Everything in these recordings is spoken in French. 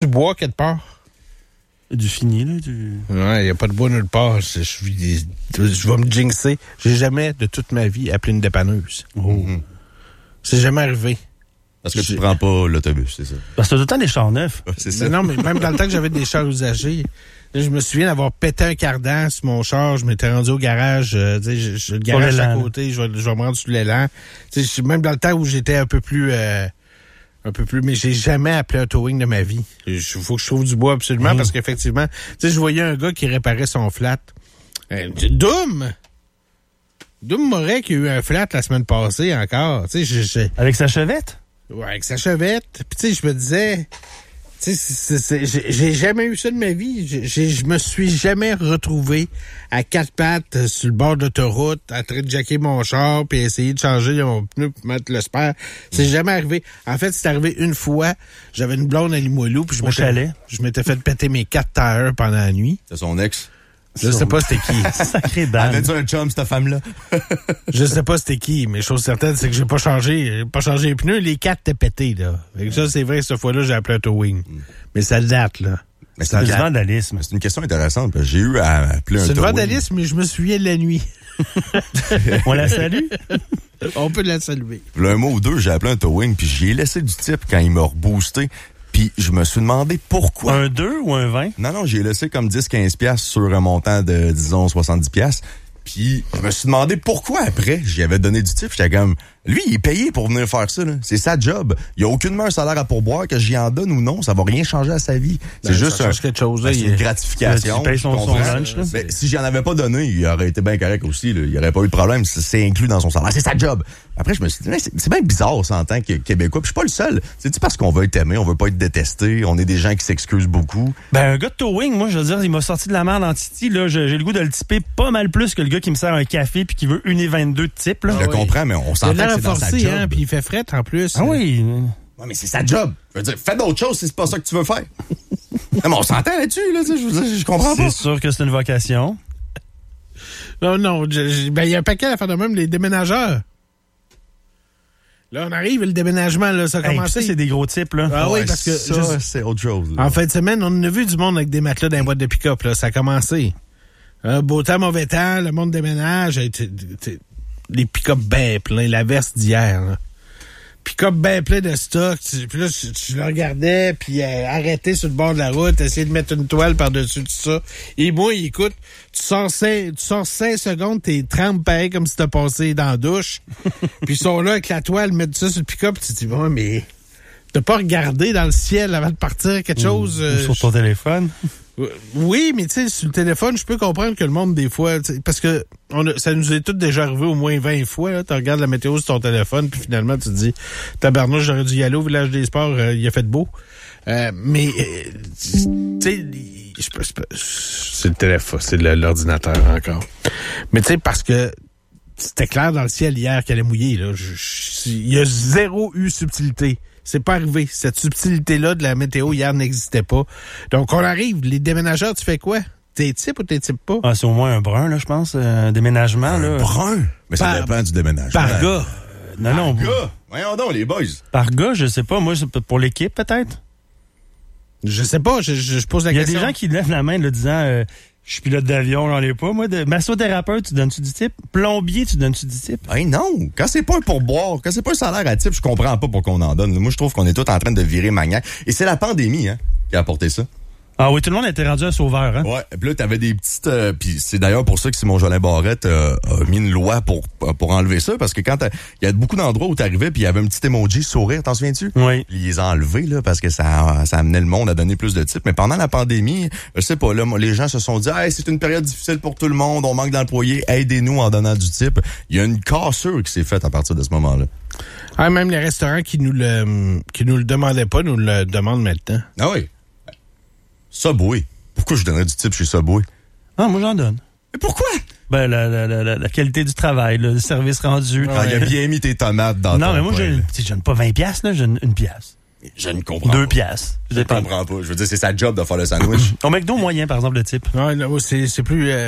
bois quelque part? Du fini, là. Ouais, il n'y a pas de bois nulle part. Je vais me jinxer. J'ai jamais, de toute ma vie, appelé une dépanneuse. Oh. C'est jamais arrivé. Parce que tu prends pas l'autobus, c'est ça? Parce que t'as tout le temps des chars neufs. C'est ça. Mais non, mais même dans le temps que j'avais des chars usagés, je me souviens d'avoir pété un cardan sur mon char. Je m'étais rendu au garage. Le garage à côté, je vais me rendre sur l'élan. Même dans le temps où j'étais un peu plus... mais j'ai jamais appelé un towing de ma vie. Il faut que je trouve du bois absolument parce qu'effectivement, je voyais un gars qui réparait son flat. Doom Moret qui a eu un flat la semaine passée encore. Avec sa chevette? Ouais, avec sa chevette. Puis je me disais... j'ai jamais eu ça de ma vie. Je me suis jamais retrouvé à quatre pattes sur le bord de l'autoroute, en train de jacker mon char puis essayer de changer mon pneu pour mettre le spare. C'est jamais arrivé. En fait, c'est arrivé une fois. J'avais une blonde à Limoilou puis je m'étais fait péter mes 4 tires pendant la nuit. C'est son ex? Je sais pas c'était qui. Sacré Dan. Avais-tu un chum, cette femme-là? Je sais pas c'était qui, mais chose certaine, c'est que j'ai pas changé les pneus. Les 4 étaient pétés, là. Et ça, c'est vrai, cette fois-là, j'ai appelé un towing. Mais ça date, là. Mais c'est du vandalisme. C'est une question intéressante. Parce que j'ai eu à appeler un towing. C'est le vandalisme, mais je me souviens de la nuit. On la salue? On peut la saluer. Un mois ou deux, j'ai appelé un towing, puis j'ai laissé du type quand il m'a reboosté. Puis je me suis demandé pourquoi. Un 2 ou un 20? Non, j'ai laissé comme 10-15$ sur un montant de, disons, 70$. Puis je me suis demandé pourquoi après, j'y avais donné du type. J'étais comme, lui, il est payé pour venir faire ça, là. C'est sa job. Il n'y a aucunement un salaire à pourboire, que j'y en donne ou non. Ça va rien changer à sa vie. C'est juste quelque chose, c'est une gratification. Tu payes son lunch, là. Mais si j'en avais pas donné, il aurait été bien correct aussi, là. Il n'y aurait pas eu de problème. C'est inclus dans son salaire. C'est sa job. Après, je me suis dit, c'est bien bizarre, ça, en tant que Québécois. Puis je suis pas le seul. C'est-tu parce qu'on veut être aimé, on veut pas être détesté, on est des gens qui s'excusent beaucoup. Ben, un gars de towing, moi, je veux dire, il m'a sorti de la merde en Titi, là. J'ai le goût de le typer pas mal plus que le gars qui me sert un café puis qui veut 1,22 de type, là. Je le comprends, mais on s'entend que c'est dans sa job. Hein, puis il fait fret en plus. Ah oui. Ouais, mais c'est sa job. Je veux dire, fais d'autres choses si c'est pas ça que tu veux faire. Non, mais on s'entend là-dessus, là. Je comprends pas. C'est sûr que c'est une vocation. Non, ben, il y a un paquet à faire de même, les déménageurs. Là, on arrive, le déménagement, là, ça a commencé. Ça, c'est des gros types, là. Ah oui, parce que... Ça, c'est autre chose. Là. En fin de semaine, on a vu du monde avec des matelas dans les boîtes de pick-up, là. Ça a commencé. Beau temps, mauvais temps, le monde déménage. Les pick-up bien pleins, la veste d'hier, là. Pick-up bien plein de stock. Puis là, je le regardais, puis arrêté sur le bord de la route, essayer de mettre une toile par-dessus tout ça. Et moi, écoute, tu sors 5 secondes, t'es trempes pareil comme si t'as passé dans la douche. Puis ils sont là avec la toile, mettent ça sur le pick-up, tu te dis, bon, mais t'as pas regardé dans le ciel avant de partir quelque chose? Ou sur ton téléphone? Oui, mais tu sais, sur le téléphone, je peux comprendre que le monde, des fois, parce que ça nous est tout déjà arrivé au moins 20 fois, tu regardes la météo sur ton téléphone, puis finalement, tu te dis, tabarnouche, j'aurais dû y aller au Village des Sports, il a fait beau. Mais, tu sais, c'est le téléphone, c'est l'ordinateur encore. Mais tu sais, parce que c'était clair dans le ciel hier qu'elle allait mouiller, là. Il y a zéro subtilité. C'est pas arrivé. Cette subtilité-là de la météo hier n'existait pas. Donc, on arrive. Les déménageurs, tu fais quoi? T'es type ou t'es type pas? Ah, c'est au moins un brun, là, je pense. Un déménagement, là. Un brun? Mais ça dépend du déménagement. Par gars. Non. Par gars? Voyons donc, les boys. Par gars, je sais pas. Moi, c'est pour l'équipe, peut-être? Je sais pas. Je pose la question. Il y a des gens qui lèvent la main, là, disant... je suis pilote d'avion, j'en ai pas. Moi, massothérapeute, tu donnes-tu du type? Plombier, tu donnes-tu du type? Ben non. Quand c'est pas un pourboire, quand c'est pas un salaire à type, je comprends pas pourquoi on en donne. Moi, je trouve qu'on est tous en train de virer maniaque. Et c'est la pandémie, qui a apporté ça. Ah oui, tout le monde était rendu un sauveur, hein? Ouais. Puis là, t'avais des petites... puis c'est d'ailleurs pour ça que Simon Jolin Barrette a mis une loi pour enlever ça. Parce que quand il y a beaucoup d'endroits où t'arrivais puis il y avait un petit emoji sourire, t'en souviens-tu? Oui. Ils les ont enlevés, là, parce que ça amenait le monde à donner plus de types. Mais pendant la pandémie, je sais pas, là, les gens se sont dit, hey, c'est une période difficile pour tout le monde, on manque d'employés, aidez-nous en donnant du type. Il y a une cassure qui s'est faite à partir de ce moment-là. Ah, même les restaurants qui nous le demandaient pas, nous le demandent maintenant. Ah oui. Subway. Pourquoi je donnerais du type chez Subway? Ah, moi, j'en donne. Mais pourquoi? Ben, la qualité du travail, le service rendu. Ah, il a bien mis tes tomates dans Non, mais moi, je donne pas 20$, là, je donne 1$. Je ne comprends pas. 2$. Je ne comprends pas. Je veux dire, c'est sa job de faire le sandwich. Au McDo moyen, par exemple, le type. Ouais, là, c'est plus...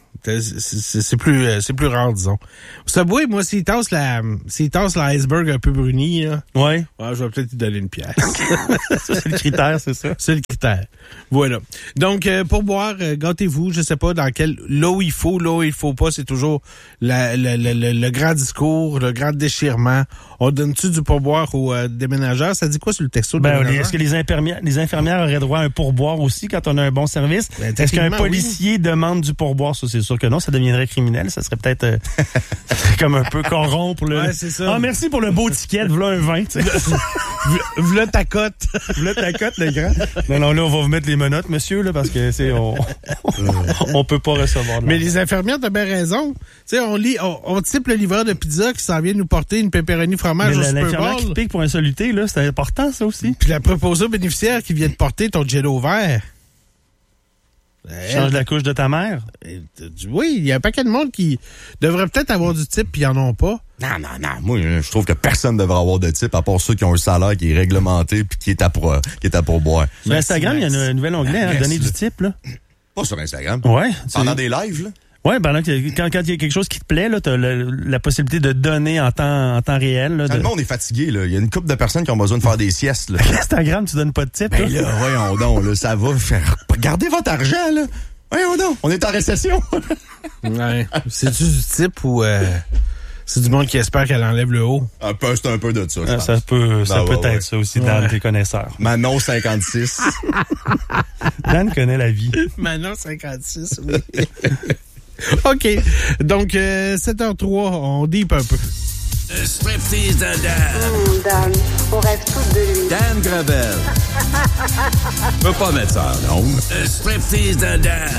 C'est plus rare, disons. Subway, moi, s'il tasse l'iceberg un peu bruni, là, ouais, je vais peut-être lui donner une pièce. C'est le critère, c'est ça? C'est le critère. Voilà. Donc, pour boire, gâtez-vous, je sais pas dans là où il faut pas, c'est toujours le grand discours, le grand déchirement. On donne-tu du pourboire aux déménageurs? Ça dit quoi sur le texto? Est-ce que les infirmières auraient droit à un pourboire aussi quand on a un bon service? Est-ce qu'un policier demande du pourboire? Ça, c'est sûr que non, ça deviendrait criminel. Ça serait peut-être comme un peu corrompre. Ouais, c'est ça. Ah, merci pour le beau ticket. Voilà un vin. Voilà ta cote. Voilà ta cote, le grand. Non, là, on va vous mettre les menottes, monsieur, là, parce que on peut pas recevoir de Mais les infirmières, t'as bien raison. Tu sais, on type le livreur de pizza qui s'en vient nous porter une pepperoni fromage au Super Bowl. L'infirmière qui te pique pour insolité, là, c'est important, ça aussi. Puis la préposée bénéficiaire qui vient te porter ton Jello vert. Change la couche de ta mère. Oui, il y a un paquet de monde qui devrait peut-être avoir du type puis ils en ont pas. Non. Moi, je trouve que personne ne devrait avoir de type à part ceux qui ont un salaire qui est réglementé puis qui est à pourboire. Sur Instagram, il y a un nouvel onglet, donner du type, là. Pas sur Instagram. Ouais. Pendant des lives, là. Ouais, pendant que quand il y a quelque chose qui te plaît, là, t'as la possibilité de donner en temps réel. Là, le monde est fatigué, là. Il y a une couple de personnes qui ont besoin de faire des siestes, là. Instagram, tu donnes pas de type, ben là, voyons donc, là, ça va faire. Gardez votre argent, là. Voyons donc, on est en récession. Ouais. C'est-tu du type ou c'est du monde qui espère qu'elle enlève le haut? C'est un peu de ça, je pense. Ça peut être ça aussi, Dan, tes connaisseurs. Manon 56. Dan connaît la vie. Manon 56, oui. OK. Donc, 7h03, on deep un peu. Striptease de Dan. Dan, on rêve tous de lui. Dan Gravel. Peux pas mettre ça en ondes. Striptease de Dan.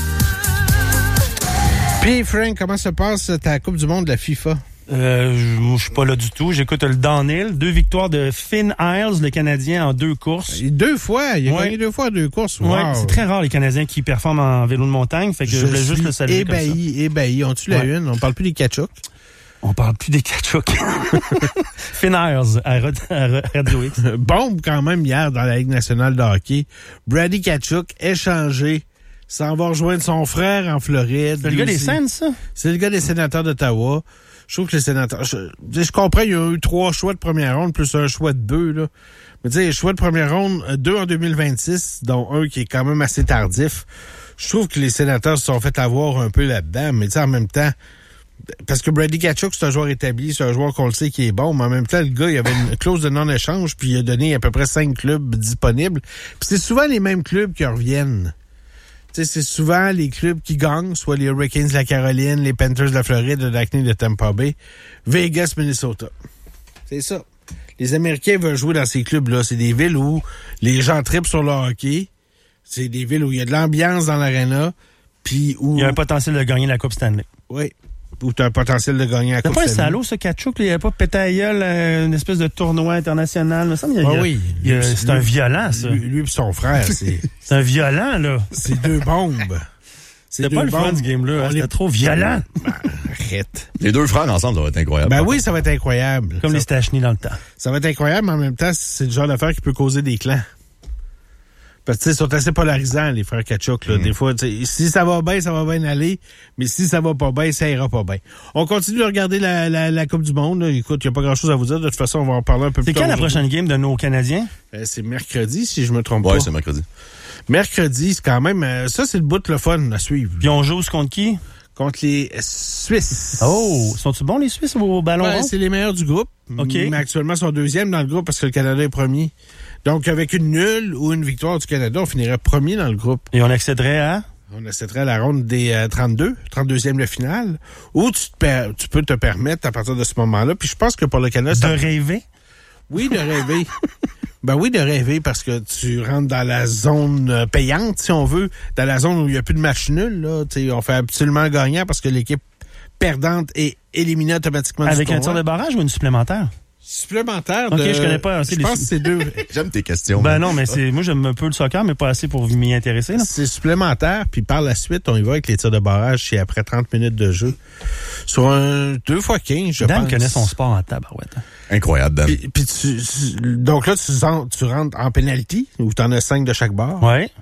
Puis, Frank, comment se passe ta Coupe du monde de la FIFA? Je suis pas là du tout. J'écoute le downhill. 2 victoires de Finn Isles, le Canadien, en 2 courses. 2 fois? Il a gagné 2 fois en 2 courses. Wow. Ouais, c'est très rare les Canadiens qui performent en vélo de montagne. Fait que je voulais juste le saluer comme ça. Ébahi. On-tu la une? On parle plus des Kachuk? On parle plus des Kachuk. Finn Isles à Radio X. Bombe quand même hier dans la Ligue nationale de hockey. Brady Kachuk échangé. S'en va rejoindre son frère en Floride. C'est le gars des Sens, ça? C'est le gars des Sénateurs d'Ottawa. Je trouve que les Sénateurs... Je comprends, il y a eu 3 choix de première ronde, plus un choix de 2, là. Mais tu sais, choix de première ronde, 2 en 2026, dont un qui est quand même assez tardif. Je trouve que les Sénateurs se sont fait avoir un peu là-dedans, mais tu sais, en même temps... Parce que Brady Kachuk, c'est un joueur établi, c'est un joueur qu'on le sait qui est bon, mais en même temps, le gars, il avait une clause de non-échange, puis il a donné à peu près 5 clubs disponibles. Puis c'est souvent les mêmes clubs qui reviennent. Tu sais, c'est souvent les clubs qui gagnent, soit les Hurricanes de la Caroline, les Panthers de la Floride, le Lightning de Tampa Bay, Vegas, Minnesota. C'est ça. Les Américains veulent jouer dans ces clubs-là. C'est des villes où les gens trippent sur le hockey. C'est des villes où il y a de l'ambiance dans l'aréna, puis où... Il y a un potentiel de gagner la Coupe Stanley. Oui. Où tu as un potentiel de gagner la Coupe Stanley. C'est pas un salaud, ça, Kachuk. Il a pas pété à gueule une espèce de tournoi international. Oui. C'est un violent, ça. Lui et son frère, c'est... C'est un violent, là. C'est 2 bombes. C'était pas le fun, ce game-là. Hein? C'était trop violent. Arrête. Les 2 frères ensemble, ça va être incroyable. Ben oui, ça va être incroyable. Comme les Stachny dans le temps. Ça va être incroyable, mais en même temps, c'est le genre d'affaire qui peut causer des clans. Parce que, ils sont assez polarisants, les frères Kachuk, là. Des fois, si ça va bien aller. Mais si ça va pas bien, ça ira pas bien. On continue de regarder la Coupe du monde, là. Écoute, il n'y a pas grand-chose à vous dire. De toute façon, on va en parler un peu plus tard. C'est quand la prochaine game de nos Canadiens? C'est mercredi, si je me trompe pas. Ouais, c'est mercredi. Mercredi, c'est quand même... ça, c'est le bout le fun à suivre. Puis on joue contre qui? Contre les Suisses. Oh! Sont-ils bons, les Suisses, au ballon rond? C'est les meilleurs du groupe. OK. Mais actuellement, ils sont 2e dans le groupe parce que le Canada est premier. Donc, avec une nulle ou une victoire du Canada, on finirait premier dans le groupe. Et on accéderait à? On accéderait à la ronde des 32e de finale, où tu peux te permettre à partir de ce moment-là. Puis je pense que pour le Canada... De rêver? Oui, de rêver. Ben oui, de rêver, parce que tu rentres dans la zone payante, si on veut, dans la zone où il n'y a plus de match nul. Là. On fait absolument gagnant parce que l'équipe perdante est éliminée automatiquement du tournoi. Avec un tir de barrage ou une supplémentaire? Supplémentaire de... OK, je connais pas assez. Je pense que c'est 2. J'aime tes questions. Ben non, mais moi, j'aime un peu le soccer, mais pas assez pour m'y intéresser. Là. C'est supplémentaire, puis par la suite, on y va avec les tirs de barrage, c'est après 30 minutes de jeu. Sur un 2x15, je pense. Dan connaît son sport en tabarouette. Hein. Incroyable, Dan. Donc là, tu rentres en penalty, où tu en as 5 de chaque bord. Ouais.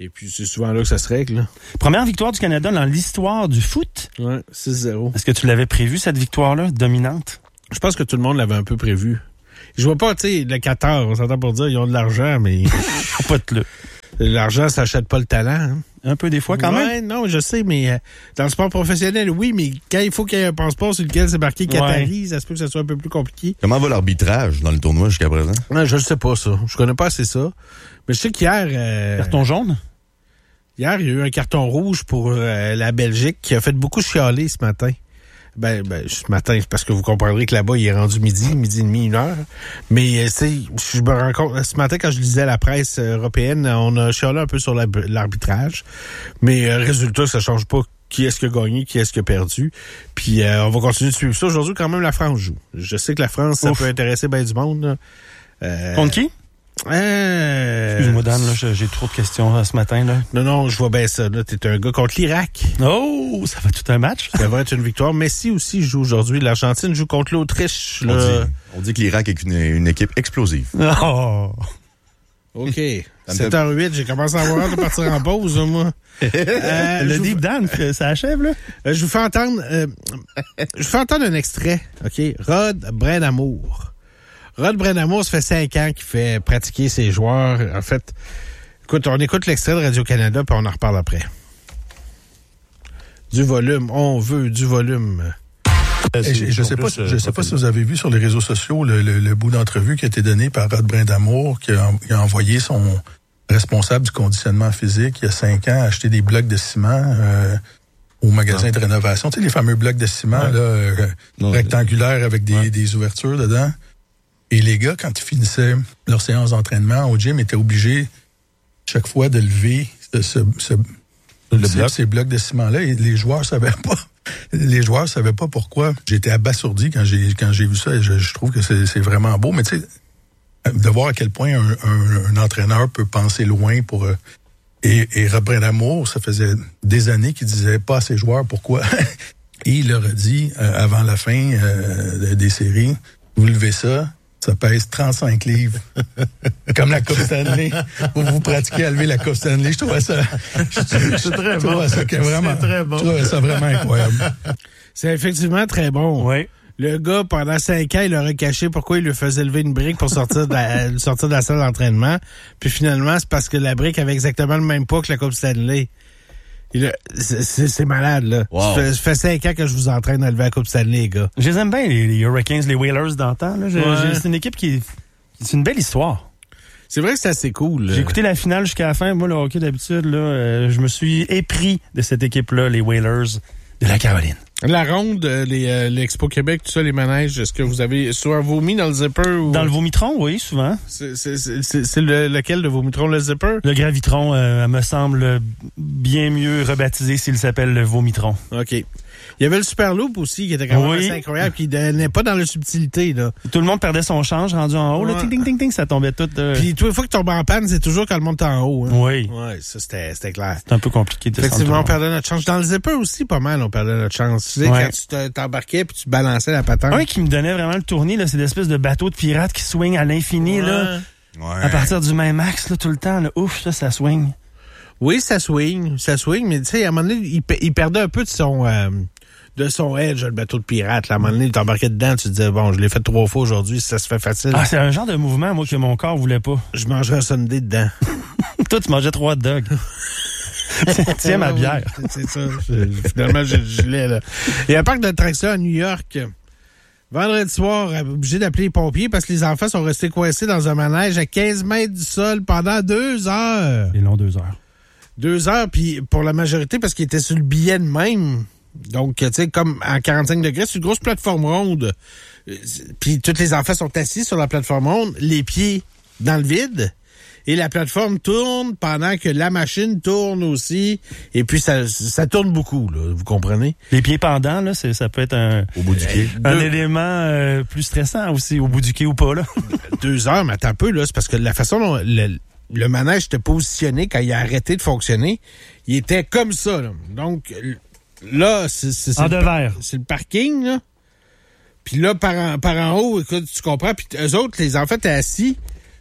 Et puis, c'est souvent là que ça se règle. Là. Première victoire du Canada dans l'histoire du foot. Ouais, 6-0. Est-ce que tu l'avais prévu, cette victoire-là, dominante? Je pense que tout le monde l'avait un peu prévu. Je vois pas, tu sais, le Qatar, on s'entend pour dire, ils ont de l'argent, mais... Pas de là. L'argent, ça achète pas le talent. Hein. Un peu des fois, quand même. Non, je sais, mais dans le sport professionnel, oui, mais quand il faut qu'il y ait un passeport sur lequel c'est marqué Qatari, ça se peut que ça soit un peu plus compliqué. Comment va l'arbitrage dans le tournoi jusqu'à présent? Non, je ne sais pas, ça. Je connais pas assez ça. Mais je sais qu'hier... Carton jaune? Hier, il y a eu un carton rouge pour la Belgique qui a fait beaucoup chialer ce matin. Ben, ce matin, parce que vous comprendrez que là-bas, il est rendu midi et demi, 1h. Mais, je me rends compte, ce matin, quand je lisais la presse européenne, on a chialé un peu sur l'arbitrage. Mais, résultat, ça change pas qui est-ce qui a gagné, qui est-ce qui a perdu. Puis, on va continuer de suivre ça. Aujourd'hui, quand même, la France joue. Je sais que la France, ça peut intéresser bien du monde. Contre qui? Excuse-moi, Dan, là, j'ai trop de questions ce matin. Là. Non, je vois bien ça. T'es un gars contre l'Irak. Oh, ça va tout un match. Ça va être une victoire. Messi aussi joue aujourd'hui. L'Argentine joue contre l'Autriche. On dit que l'Irak est une équipe explosive. Oh. OK. 7h08, j'ai commencé à avoir hâte de partir en pause, moi. Le deep Dan, ça achève, là? Je vous fais entendre un extrait. OK. Rod Brennamour. Rod Brennamour, ça fait 5 ans qu'il fait pratiquer ses joueurs. En fait, écoute, on écoute l'extrait de Radio-Canada, puis on en reparle après. Du volume. On veut du volume. Je sais pas si vous avez vu sur les réseaux sociaux le bout d'entrevue qui a été donné par Rod Brennamour, qui a envoyé son responsable du conditionnement physique il y a 5 ans acheter des blocs de ciment au magasin de rénovation. Tu sais, les fameux blocs de ciment rectangulaires avec des ouvertures dedans. Et les gars, quand ils finissaient leur séance d'entraînement au gym, étaient obligés chaque fois de lever ces blocs de ciment-là. Et les joueurs savaient pas. Les joueurs savaient pas pourquoi. J'étais abasourdi quand j'ai vu ça. Et je trouve que c'est vraiment beau. Mais tu sais, de voir à quel point un entraîneur peut penser loin pour... Et Rod Brennamour, ça faisait des années qu'il disait pas à ses joueurs pourquoi. Et il leur a dit, avant la fin des séries, vous levez ça pèse 35 livres. Comme la Coupe Stanley. Vous pratiquez à lever la Coupe Stanley. Je trouvais ça... C'est très bon. C'est très bon. Je trouvais ça vraiment incroyable. C'est effectivement très bon. Oui. Le gars, pendant 5 ans, il aurait caché pourquoi il lui faisait lever une brique pour sortir de la salle d'entraînement. Puis finalement, c'est parce que la brique avait exactement le même poids que la Coupe Stanley. C'est malade, là. Wow. Ça fait 5 ans que je vous entraîne à lever la Coupe Stanley, les gars. Je les aime bien, les Hurricanes, les Whalers d'antan. C'est une équipe c'est une belle histoire. C'est vrai que c'est assez cool. J'ai écouté la finale jusqu'à la fin. Moi, le hockey, d'habitude, là, je me suis épris de cette équipe-là, les Whalers de la Caroline. La ronde, l'Expo Québec, tout ça, les manèges, est-ce que vous avez souvent vomi dans le zipper? Ou... Dans le vomitron, oui, souvent. C'est lequel, le vomitron, le zipper? Le gravitron me semble bien mieux rebaptisé s'il s'appelle le vomitron. OK. Il y avait le Superloop aussi, qui était quand même assez incroyable, qui n'est pas dans la subtilité, là. Tout le monde perdait son change rendu en haut, là, ting, ting, ting, ting, ça tombait tout. Puis, toutes les fois que tu tombes en panne, c'est toujours quand le monde est en haut. Hein. Oui. Ouais, ça, c'était clair. C'est un peu compliqué de Effectivement, on perdait notre chance. Dans le zipper aussi, pas mal, on perdait notre chance. Tu sais, quand tu t'embarquais puis tu balançais la patente. Un qui me donnait vraiment le tournis, là, c'est l'espèce de bateau de pirate qui swing à l'infini, là. Ouais. À partir du même axe, là, tout le temps, là. Ouf, ça swing. Oui, ça swing, mais tu sais, à un moment donné, il perdait un peu de son edge, le bateau de pirate. Là. À un moment donné, il t'embarquait dedans, tu te disais, bon, je l'ai fait 3 fois aujourd'hui, ça se fait facile. Ah, c'est un genre de mouvement, moi, que mon corps voulait pas. Je mangerais un sundae dedans. Toi, tu mangeais 3 hot dogs. Tiens ma bière. C'est ça. Finalement, j'ai le gilet, là. Il y a un parc d'attractions à New York. Vendredi soir, obligé d'appeler les pompiers parce que les enfants sont restés coincés dans un manège à 15 mètres du sol pendant 2 heures. C'est long, 2 heures. 2 heures, puis pour la majorité, parce qu'ils étaient sur le billet de même. Donc, tu sais, comme à 45 degrés, c'est une grosse plateforme ronde. Puis tous les enfants sont assis sur la plateforme ronde, les pieds dans le vide. Et la plateforme tourne pendant que la machine tourne aussi. Et puis, ça tourne beaucoup, là, vous comprenez? Les pieds pendants, là, ça peut être au bout du quai. Un élément plus stressant aussi, au bout du quai ou pas, là. 2 heures, mais attends un peu, là, c'est parce que la façon dont le manège était positionné quand il a arrêté de fonctionner, il était comme ça, là. Donc, là, c'est en devers. C'est le parking, là. Puis là, par en haut, écoute, tu comprends, puis eux autres, les enfants étaient assis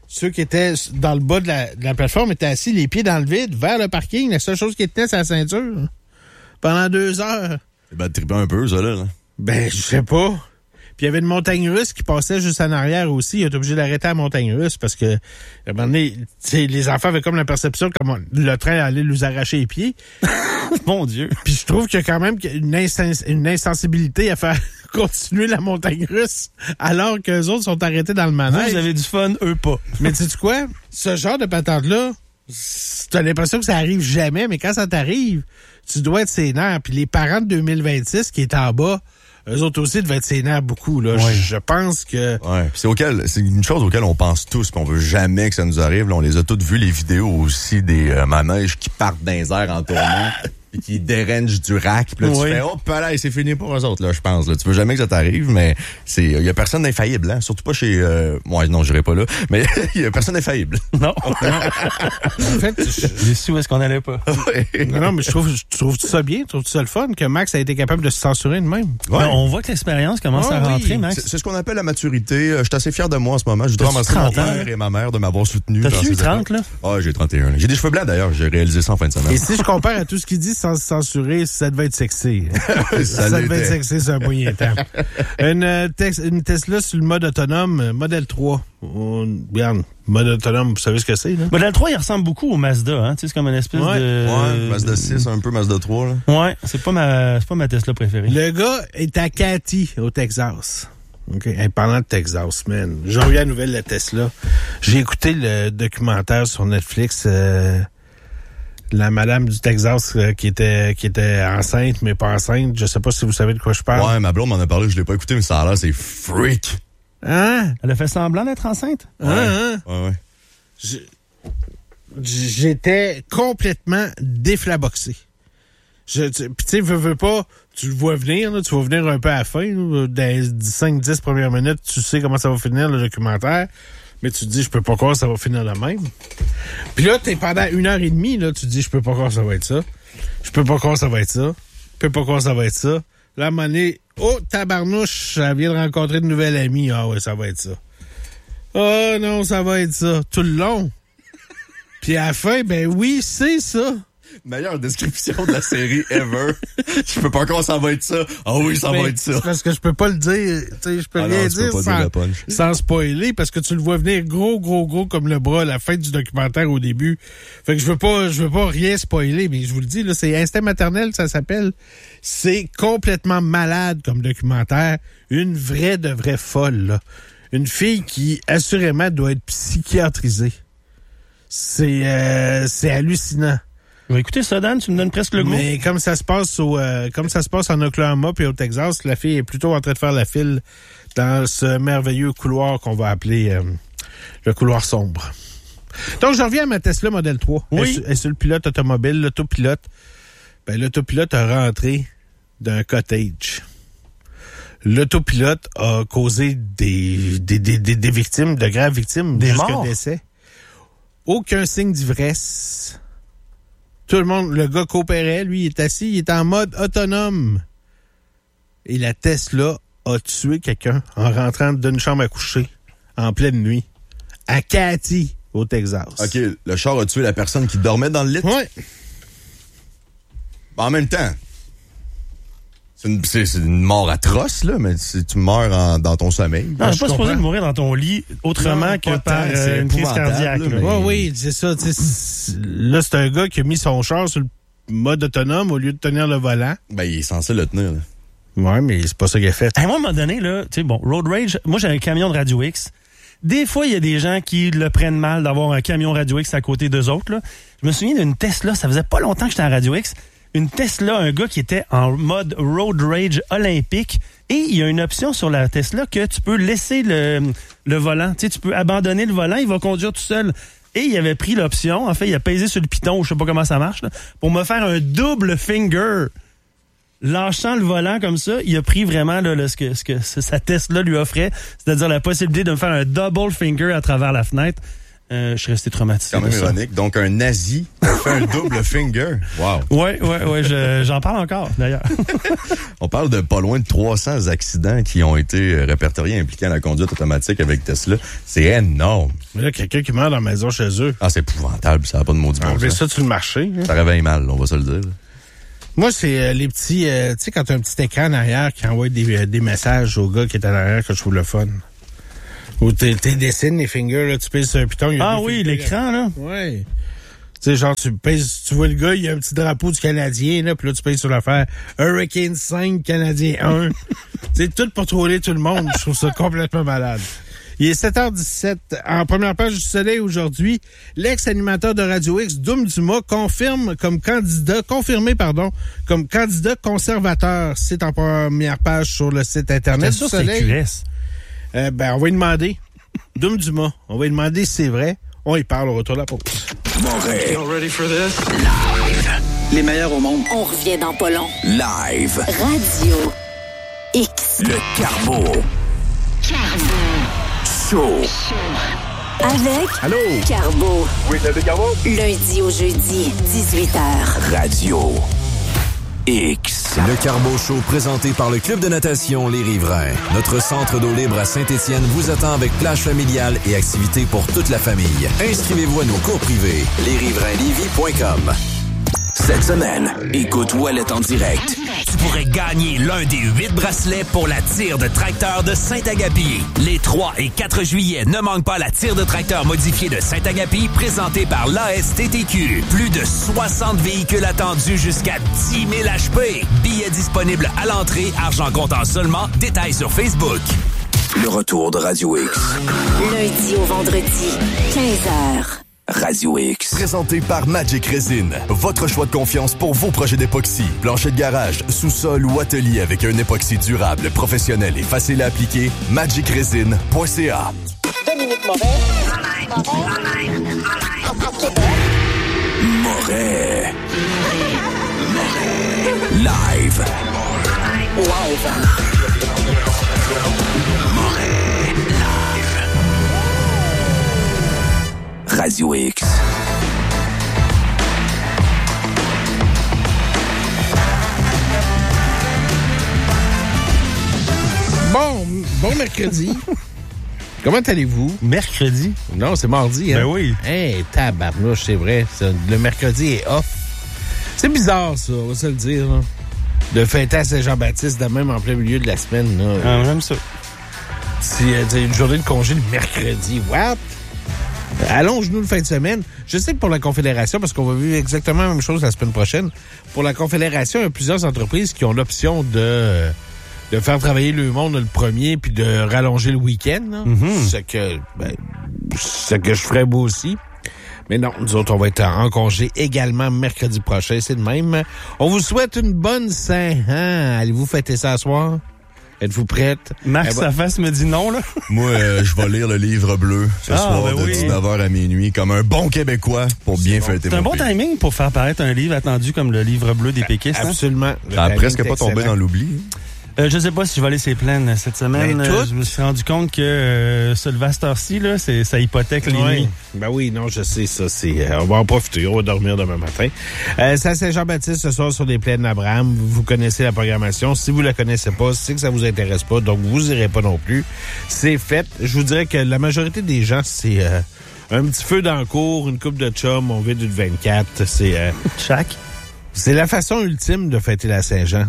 ceux qui étaient dans le bas de la plateforme étaient assis les pieds dans le vide vers le parking. La seule chose qui était, c'est la ceinture. Pendant 2 heures. C'est bien de triper un peu, ça, là. Ben, je sais pas. Puis il y avait une montagne russe qui passait juste en arrière aussi. Il était obligé d'arrêter la montagne russe parce que, à un moment donné, les enfants avaient comme la perception que le train allait nous arracher les pieds. Mon Dieu. Puis je trouve qu'il y a quand même une insensibilité à faire continuer la montagne russe alors qu'eux autres sont arrêtés dans le manège. Vous avez du fun, eux pas. Mais sais-tu quoi? Ce genre de patente-là, t'as l'impression que ça arrive jamais, mais quand ça t'arrive, tu dois être sénère. Puis les parents de 2026 qui étaient en bas, eux autres aussi devaient être sénères beaucoup. Là. Ouais. Je pense que... Ouais. C'est une chose auquel on pense tous, puis on veut jamais que ça nous arrive. Là, on les a toutes vues, les vidéos aussi des manèges qui partent dans les airs en tournant. Puis qui dérangent du rack. Puis là, tu fais, hop là, c'est fini pour eux autres, là, je pense. Là. Tu veux jamais que ça t'arrive, mais il y a personne d'infaillible, hein. Surtout pas chez, non, j'irai pas là. Mais il y a personne d'infaillible. Non. En fait, Les sous, est-ce qu'on allait pas? non, mais je trouve ça bien, je trouve ça le fun que Max a été capable de se censurer de même. Ouais. Ben, on voit que l'expérience commence à rentrer, Max. C'est ce qu'on appelle la maturité. Je suis assez fier de moi en ce moment. Je voudrais remercier mon père et ma mère de m'avoir soutenu. T'as-tu eu 30, là? Ah, j'ai 31. Là. J'ai des cheveux blancs, d'ailleurs. J'ai réalisé ça en fin de semaine. Et si je compare à tout ce qu'il dit sans se censurer, ça devait être sexy. ça devait être sexy, c'est un moyen temps. Une Tesla sur le mode autonome, modèle 3. Regarde, mode autonome, vous savez ce que c'est, là? Modèle 3, il ressemble beaucoup au Mazda, hein. Tu sais, c'est comme une espèce de... Ouais, Mazda 6, un peu Mazda 3, là. Ouais, c'est pas ma Tesla préférée. Le gars est à Katy, au Texas. OK. Hey, parlant de Texas, man. Je reviens à la nouvelle de Tesla. J'ai écouté le documentaire sur Netflix, la madame du Texas qui était enceinte, mais pas enceinte. Je sais pas si vous savez de quoi je parle. Ouais, ma blonde m'en a parlé, je l'ai pas écouté, mais ça a l'air, c'est freak. Hein? Elle a fait semblant d'être enceinte? Ouais. Ouais. J'étais complètement déflaboxé. Puis tu sais, veux pas, tu le vois venir, là, tu vas venir un peu à la fin, là, dans les 5-10 premières minutes, tu sais comment ça va finir le documentaire, mais tu te dis, je peux pas croire que ça va finir de même. Puis là, t'es pendant 1h30, là, tu te dis, je peux pas croire que ça va être ça. Je peux pas croire que ça va être ça. Je peux pas croire que ça va être ça. Là, à un moment donné, oh, tabarnouche, elle vient de rencontrer une nouvelle amie. Ah ouais, ça va être ça. Oh non, ça va être ça. Tout le long. Puis à la fin, ben oui, c'est ça. Meilleure description de la série ever. Je peux pas croire que ça va être ça. Ah oui, ça va être ça. C'est parce que je peux pas le dire. Tu sais, je peux rien dire sans spoiler parce que tu le vois venir gros comme le bras à la fin du documentaire au début. Fait que je veux pas rien spoiler, mais je vous le dis, là, c'est Instinct maternel, ça s'appelle. C'est complètement malade comme documentaire. Une vraie de vraie folle, là. Une fille qui, assurément, doit être psychiatrisée. C'est hallucinant. Écoutez, ça, Dan, tu me donnes presque le goût. Mais comme ça se passe en Oklahoma puis au Texas, la fille est plutôt en train de faire la file dans ce merveilleux couloir qu'on va appeler le couloir sombre. Donc, je reviens à ma Tesla Model 3. Oui. Elle est sur le pilote automobile, l'autopilote. Ben, l'autopilote a rentré d'un cottage. L'autopilote a causé des victimes, de graves victimes, jusqu'à décès. Aucun signe d'ivresse. Tout le monde, le gars coopérait, lui, il est assis, il est en mode autonome. Et la Tesla a tué quelqu'un en rentrant d'une chambre à coucher en pleine nuit à Katy, au Texas. OK, le char a tué la personne qui dormait dans le lit? Ouais. En même temps, c'est une mort atroce, là, mais tu meurs dans ton sommeil. Non, je suis pas supposé de mourir dans ton lit autrement que par une crise cardiaque. Là, mais... Oui, c'est ça. Là, c'est un gars qui a mis son char sur le mode autonome au lieu de tenir le volant. Ben, il est censé le tenir. Là. Ouais, mais c'est pas ça qu'il a fait. À un moment donné, là, tu sais, bon, Road Rage, moi, j'ai un camion de Radio X. Des fois, il y a des gens qui le prennent mal d'avoir un camion Radio X à côté d'eux autres, là. Je me souviens d'une Tesla, ça faisait pas longtemps que j'étais en Radio X. Une Tesla, un gars qui était en mode Road Rage olympique. Et il y a une option sur la Tesla que tu peux laisser le volant. Tu sais, tu peux abandonner le volant, il va conduire tout seul. Et il avait pris l'option, en fait, il a pesé sur le piton, je sais pas comment ça marche, là, pour me faire un double finger. Lâchant le volant comme ça, il a pris vraiment là, ce que sa Tesla lui offrait, c'est-à-dire la possibilité de me faire un double finger à travers la fenêtre. Je suis resté traumatisé. Quand même ironique. Donc, un nazi a fait un double finger. Wow. Ouais, j'en parle encore, d'ailleurs. On parle de pas loin de 300 accidents qui ont été répertoriés impliquant la conduite automatique avec Tesla. C'est énorme. Mais là, quelqu'un qui meurt dans la maison chez eux. Ah, c'est épouvantable. Ça n'a pas de maudit bon Enlever sens. ça sur le marché. Hein? Ça réveille mal, on va se le dire. Moi, c'est les petits... tu sais, quand t'as un petit écran en arrière qui envoie des messages au gars qui est en arrière que je trouve le fun. Ou t'es dessines les fingers, là, tu pèses sur un piton. Ah oui, l'écran, là. Ouais. Tu sais, genre, tu vois le gars, il y a un petit drapeau du Canadien, là, puis là, tu pèses sur l'affaire Hurricane 5, Canadien 1. C'est tout pour troller tout le monde. Je trouve ça complètement malade. Il est 7h17. En première page du Soleil aujourd'hui, l'ex-animateur de Radio X, Doom Dumas, confirmé comme candidat conservateur. C'est en première page sur le site Internet du Soleil. C'est QS. On va lui demander. Doom Dumas, on va lui demander si c'est vrai. On y parle, on retourne la pause. Montréal. Ready for this? Live. Les meilleurs au monde. On revient dans pas long. Live. Radio X. Le Carbo. Show. Avec Allô? Carbo. Oui, c'est Carbo. Lundi au jeudi, 18h. Radio X. Le Carbo Show présenté par le Club de natation Les Riverains. Notre centre d'eau libre à Saint-Étienne vous attend avec plage familiale et activités pour toute la famille. Inscrivez-vous à nos cours privés. lesriverainlevy.com. Cette semaine, écoute Ouellet en direct. Tu pourrais gagner l'un des 8 bracelets pour la tire de tracteur de Saint-Agapi. Les 3 et 4 juillet, ne manque pas la tire de tracteur modifiée de Saint-Agapi présentée par l'ASTTQ. Plus de 60 véhicules attendus jusqu'à 10 000 HP. Billets disponibles à l'entrée, argent comptant seulement. Détails sur Facebook. Le retour de Radio X. Lundi au vendredi, 15h. Radio X. Présenté par Magic Resin. Votre choix de confiance pour vos projets d'époxy. Plancher de garage, sous-sol ou atelier avec un époxy durable, professionnel et facile à appliquer. magicresin.ca. Dominique Moret. Moret. Live. Radio X. Bon mercredi. Comment allez-vous? Mercredi? Non, c'est mardi, hein? Ben oui. Hey, tabarnouche, c'est vrai. Le mercredi est off. C'est bizarre, ça, on va se le dire, là. De fêter à Saint-Jean-Baptiste de même en plein milieu de la semaine, là. Ah, j'aime ça. C'est une journée de congé le mercredi. What? Allonge-nous le fin de semaine. Je sais que pour la Confédération, parce qu'on va vivre exactement la même chose la semaine prochaine, pour la Confédération, il y a plusieurs entreprises qui ont l'option de faire travailler le monde le premier puis de rallonger le week-end. Ce que je ferais moi aussi. Mais non, nous autres, on va être en congé également mercredi prochain. C'est de même. On vous souhaite une bonne Saint-Jean. Allez-vous fêter ça ce soir? Êtes-vous prête? Marc, sa face me dit non, là. Moi, je vais lire le livre bleu ce soir de 19h à minuit comme un bon Québécois pour bien fêter C'est un mon bon pays. timing pour faire paraître un livre attendu comme le livre bleu des péquistes. Hein? Absolument. Ça a presque pas tombé dans l'oubli. Je sais pas si je vais aller ses plaines cette semaine. Ben, tout. Je me suis rendu compte que ce Sylvester-ci, là, ça hypothèque les nuits. Ben oui, non, je sais, ça, on va en profiter, on va dormir demain matin. C'est à Saint-Jean-Baptiste ce soir sur les plaines d'Abraham. Vous connaissez la programmation. Si vous la connaissez pas, c'est que ça vous intéresse pas, donc vous irez pas non plus. C'est fait. Je vous dirais que la majorité des gens, c'est un petit feu dans le cours, une coupe de chum, on vit du 24. C'est la façon ultime de fêter la Saint-Jean.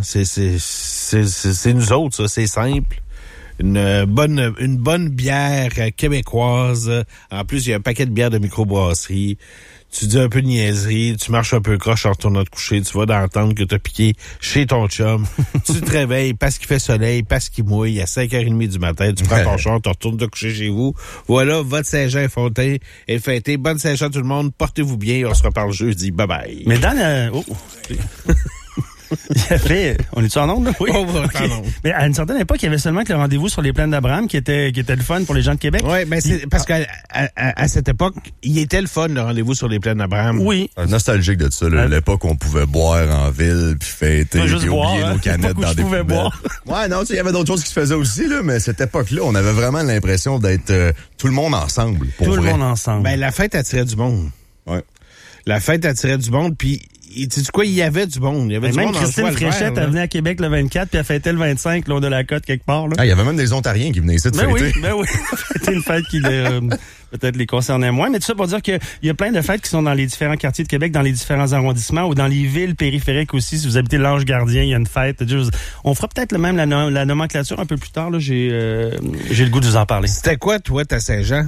C'est nous autres, ça. C'est simple. Une bonne bière québécoise. En plus, il y a un paquet de bières de microbrasserie. Tu dis un peu de niaiserie, tu marches un peu croche en retournant te coucher, tu vas d'entendre que t'as piqué chez ton chum. Tu te réveilles parce qu'il fait soleil, parce qu'il mouille, à 5h30 du matin, tu prends ton char, tu retournes te coucher chez vous. Voilà, votre Saint-Jean est fêté. Bonne Saint-Jean tout le monde, portez-vous bien, on se reparle jeudi. Bye bye. Mais dans la... Il a fait... On est-tu en onde, là? Oui. On va OK. en onde. Mais à une certaine époque, il y avait seulement que le rendez-vous sur les plaines d'Abraham qui était le fun pour les gens de Québec. Oui, mais c'est parce qu'à à cette époque, il était le fun, le rendez-vous sur les plaines d'Abraham. Oui. Nostalgique de ça, là, l'époque où on pouvait boire en ville, puis fêter, Pas juste puis boire, oublier hein. nos canettes L'époque où dans je des pouvais poubelles. boire. Ouais, non, tu sais, il y avait d'autres choses qui se faisaient aussi, là, mais cette époque-là, on avait vraiment l'impression d'être tout le monde ensemble, pour Tout vrai. le monde ensemble. Ben, la fête attirait du monde. Ouais. La fête attirait du monde, puis tu sais quoi, il y avait du monde. Il y avait du Même monde en Christine joie le Fréchette, vert, là. elle venait à Québec le 24 puis elle fêtait le 25 là, de la côte quelque part. Là. Ah, il y avait même des Ontariens qui venaient ici de Ben oui, fêter. ben oui. C'était une fête qui peut-être les concernait moins. Mais tout ça pour dire qu'il y a plein de fêtes qui sont dans les différents quartiers de Québec, dans les différents arrondissements ou dans les villes périphériques aussi. Si vous habitez l'Ange Gardien, il y a une fête. On fera peut-être même la nomenclature un peu plus tard. Là. J'ai le goût de vous en parler. C'était quoi, toi, ta Saint-Jean?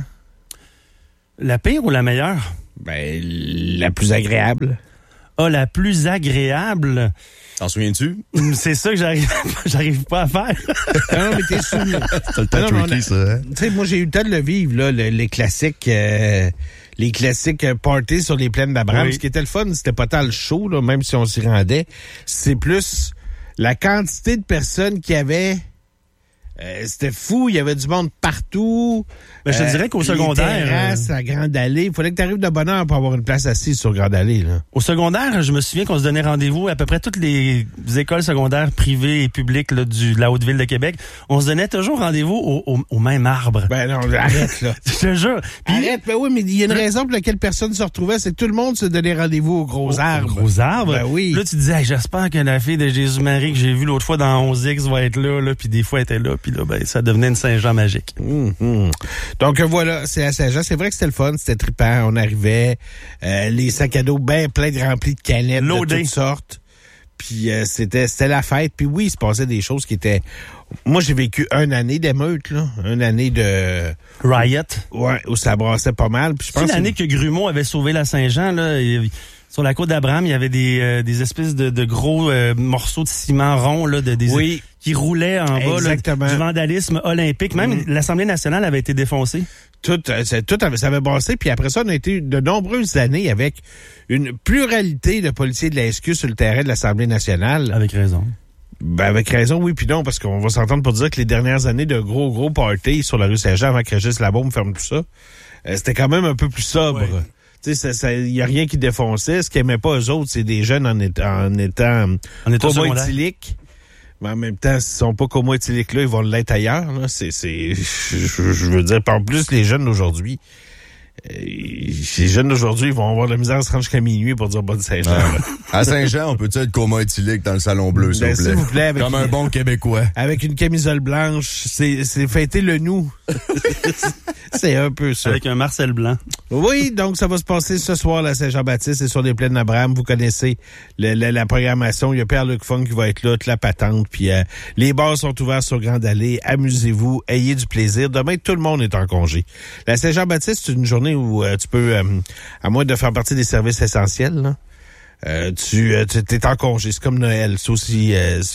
La pire ou la meilleure? Ben, la plus agréable. Ah, la plus agréable. T'en souviens-tu? C'est ça que j'arrive pas à faire. Non, mais t'es soumis. T'as le temps Non, non, tricky, ça, hein? Tu sais, moi, j'ai eu le temps de le vivre, là, les classiques parties sur les plaines d'Abraham. Oui. Ce qui était le fun, c'était pas tant le show, là, même si on s'y rendait. C'est plus la quantité de personnes qu'il y avait. C'était fou, il y avait du monde partout. Ben, je te dirais qu'au secondaire, Les terrasses, la Grande Allée. Il fallait que tu arrives de bonne heure pour avoir une place assise sur Grande Allée, là. Au secondaire, je me souviens qu'on se donnait rendez-vous à peu près toutes les écoles secondaires privées et publiques là, de la Haute-Ville de Québec. On se donnait toujours rendez-vous au même arbre. Ben non, arrête, là. Je te jure. Puis, Arrête, ben oui, mais il y a une raison pour laquelle personne se retrouvait, c'est que tout le monde se donnait rendez-vous aux gros arbres. Gros arbres. Ben oui. Là, tu disais, hey, j'espère que la fille de Jésus-Marie que j'ai vue l'autre fois dans 11X va être là, puis des fois elle était là, puis là, ben, ça devenait une Saint-Jean magique. Donc voilà, c'est à Saint-Jean. C'est vrai que c'était le fun, c'était trippant. On arrivait, les sacs à dos bien pleins de remplis de canettes Loadé. de toutes sortes. Puis c'était la fête. Puis oui, il se passait des choses qui étaient... Moi, j'ai vécu une année d'émeute, là. Une année de... Riot. Ouais, où ça brassait pas mal. Puis je C'est pense l'année que Grumeau avait sauvé la Saint-Jean, là. Sur la côte d'Abraham, il y avait des espèces de gros morceaux de ciment rond là, Oui. qui roulaient en bas là, Exactement. du vandalisme olympique. Même l'Assemblée nationale avait été défoncée. Tout ça avait brassé. Puis après ça, on a été de nombreuses années avec une pluralité de policiers de la SQ sur le terrain de l'Assemblée nationale. Avec raison. Ben avec raison, oui, puis non, parce qu'on va s'entendre pour dire que les dernières années de gros parties sur la rue Saint-Jean avant que Régis Labaume ferme tout ça, c'était quand même un peu plus sobre. Ouais. Tu sais, il y a rien qui défonçait. Ce qu'ils aimaient pas eux autres, c'est des jeunes en étant état coma secondaire. éthylique. Mais en même temps, s'ils sont pas coma éthyliques là, ils vont l'être ailleurs. Là. Je veux dire, en plus, les jeunes d'aujourd'hui, les jeunes d'aujourd'hui, ils vont avoir de la misère à se rendre jusqu'à minuit pour dire bonne Saint-Jean. là. À Saint-Jean, on peut-tu être coma éthylique dans le salon bleu, s'il Ben, vous plaît? s'il vous plaît, avec- Comme un bon Québécois. Avec une camisole blanche, c'est fêter le nous. C'est un peu ça. Avec un Marcel Blanc. Oui, donc ça va se passer ce soir à Saint-Jean-Baptiste et sur les plaines d'Abraham. Vous connaissez la programmation. Il y a Pierre-Luc Funk qui va être là, toute la patente. Puis les bars sont ouverts sur Grande Allée. Amusez-vous, ayez du plaisir. Demain, tout le monde est en congé. La Saint-Jean-Baptiste, c'est une journée où tu peux, à moins de faire partie des services essentiels, là, tu es en congé. C'est comme Noël. C'est aussi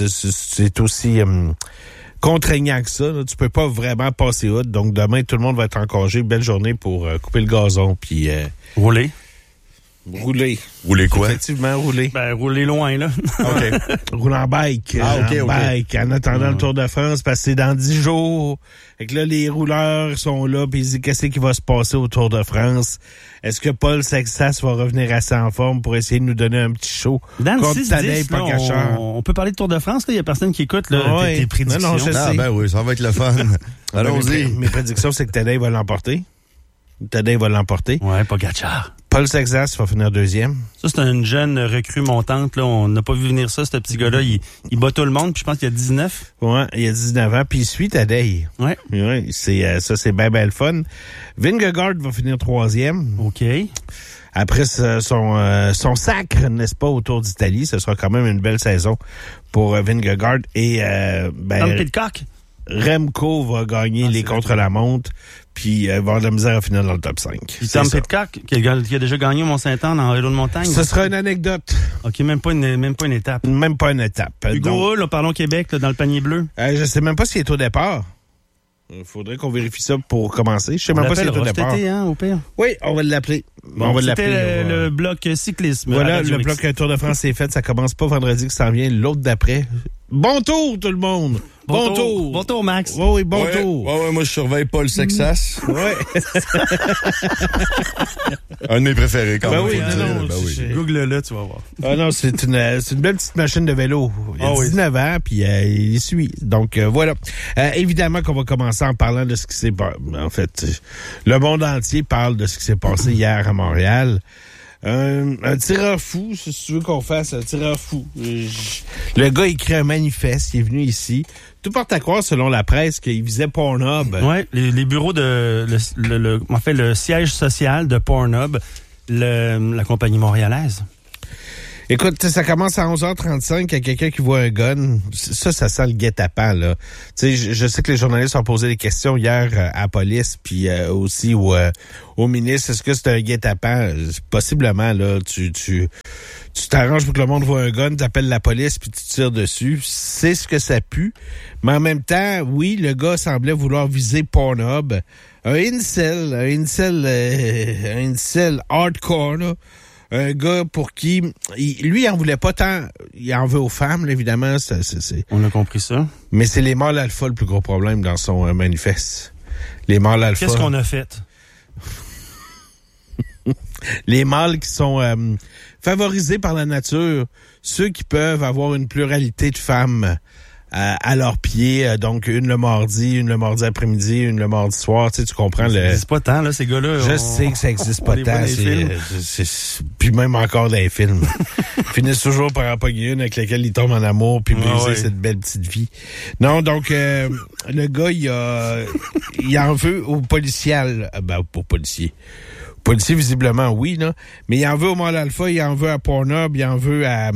contraignant que ça. Là. Tu peux pas vraiment passer outre. Donc demain, tout le monde va être en congé. Belle journée pour couper le gazon puis Rouler. rouler. Rouler quoi? Effectivement, rouler. Ben, rouler loin, là. OK. Rouler en bike. Ah, OK, en OK. bike. En attendant le Tour de France, parce que c'est dans 10 jours. Fait que là, les rouleurs sont là, puis ils disent qu'est-ce qui va se passer au Tour de France. Est-ce que Paul Sexas va revenir assez en forme pour essayer de nous donner un petit show? Dans le contre Tadej 6-10, là, Pogačar? on peut parler de Tour de France. Il y a personne qui écoute là, Ouais. tes prédictions. Non, je sais. Ah, ben oui, ça va être le fun. Allons-y. Mes prédictions, c'est que Tadej va l'emporter. Tadej va l'emporter. Ouais, Pogačar. Paul Sexas va finir deuxième. Ça, c'est une jeune recrue montante. Là. On n'a pas vu venir ça, ce petit gars-là. Il bat tout le monde, puis je pense qu'il y a 19. Ouais, il a 19 ans, puis il suit Tadej. Ouais. Ouais, ça, c'est bien le fun. Vingegaard va finir troisième. OK. Après son sacre, n'est-ce pas, au Tour d'Italie, ce sera quand même une belle saison pour Vingegaard. Et Tom Pidcock. Remco va gagner les contre-la-montre, puis va avoir de la misère à finir dans le top 5. Puis Tom Pidcock, qui a déjà gagné au Mont-Saint-Anne en vélo de montagne. Ce sera une anecdote, OK, même pas une étape. même pas une étape. Hugo Donc, Hull, parlons Québec, là, dans le panier bleu. je sais même pas s'il est au départ. Il faudrait qu'on vérifie ça pour commencer. Je sais même pas si c'est au départ. Au pire. Oui, on va l'appeler. Bon, c'était le bloc cyclisme. Voilà, le bloc Tour de France est fait. Ça commence pas vendredi qui s'en vient, l'autre d'après. Bon tour, tout le monde! Bon tour! Bon tour, Max! Oui, bon tour! Ouais, moi, je surveille Paul Sexas. Ouais. Un de mes préférés, quand même. Oui, faut le dire. oui. Google-le, tu vas voir. Ah non, c'est une belle petite machine de vélo. Il a 19 ans, puis il suit. Donc, voilà. Évidemment qu'on va commencer en parlant de ce qui s'est passé. En fait, le monde entier parle de ce qui s'est passé hier à Montréal. Un tireur fou, si tu veux qu'on fasse un tireur fou. Le gars écrit un manifeste, il est venu ici. Tout porte à croire, selon la presse, qu'il visait Pornhub. Oui, les bureaux de le siège social de Pornhub, la compagnie montréalaise. Écoute, ça commence à 11h35, il y a quelqu'un qui voit un gun. Ça sent le guet-apens, là. Tu sais, je sais que les journalistes ont posé des questions hier à la police, puis aussi au ministre. Est-ce que c'est un guet-apens? Possiblement, là. Tu t'arranges pour que le monde voit un gun, t'appelles la police, puis tu tires dessus. C'est ce que ça pue. Mais en même temps, oui, le gars semblait vouloir viser Pornhub. Un incel hardcore, là. Un gars pour qui... lui, il en voulait pas tant... Il en veut aux femmes, là, évidemment. C'est... On a compris ça. Mais c'est les mâles alpha le plus gros problème dans son manifeste. Les mâles alpha... Qu'est-ce qu'on a fait? Les mâles qui sont favorisés par la nature. Ceux qui peuvent avoir une pluralité de femmes à leurs pieds. Donc, une le mardi après-midi, une le mardi soir. Tu sais, tu comprends Ça n'existe pas tant, là, ces gars-là. Je sais que ça existe pas tant. Puis même encore dans les films. Ils finissent toujours par en pogner une avec laquelle ils tombent en amour puis briser cette belle petite vie. Non, donc, le gars, il en veut aux policiers. Pour policiers. Policier, visiblement, oui, là. Mais il en veut au mâle alpha, il en veut à Pornhub, il en veut à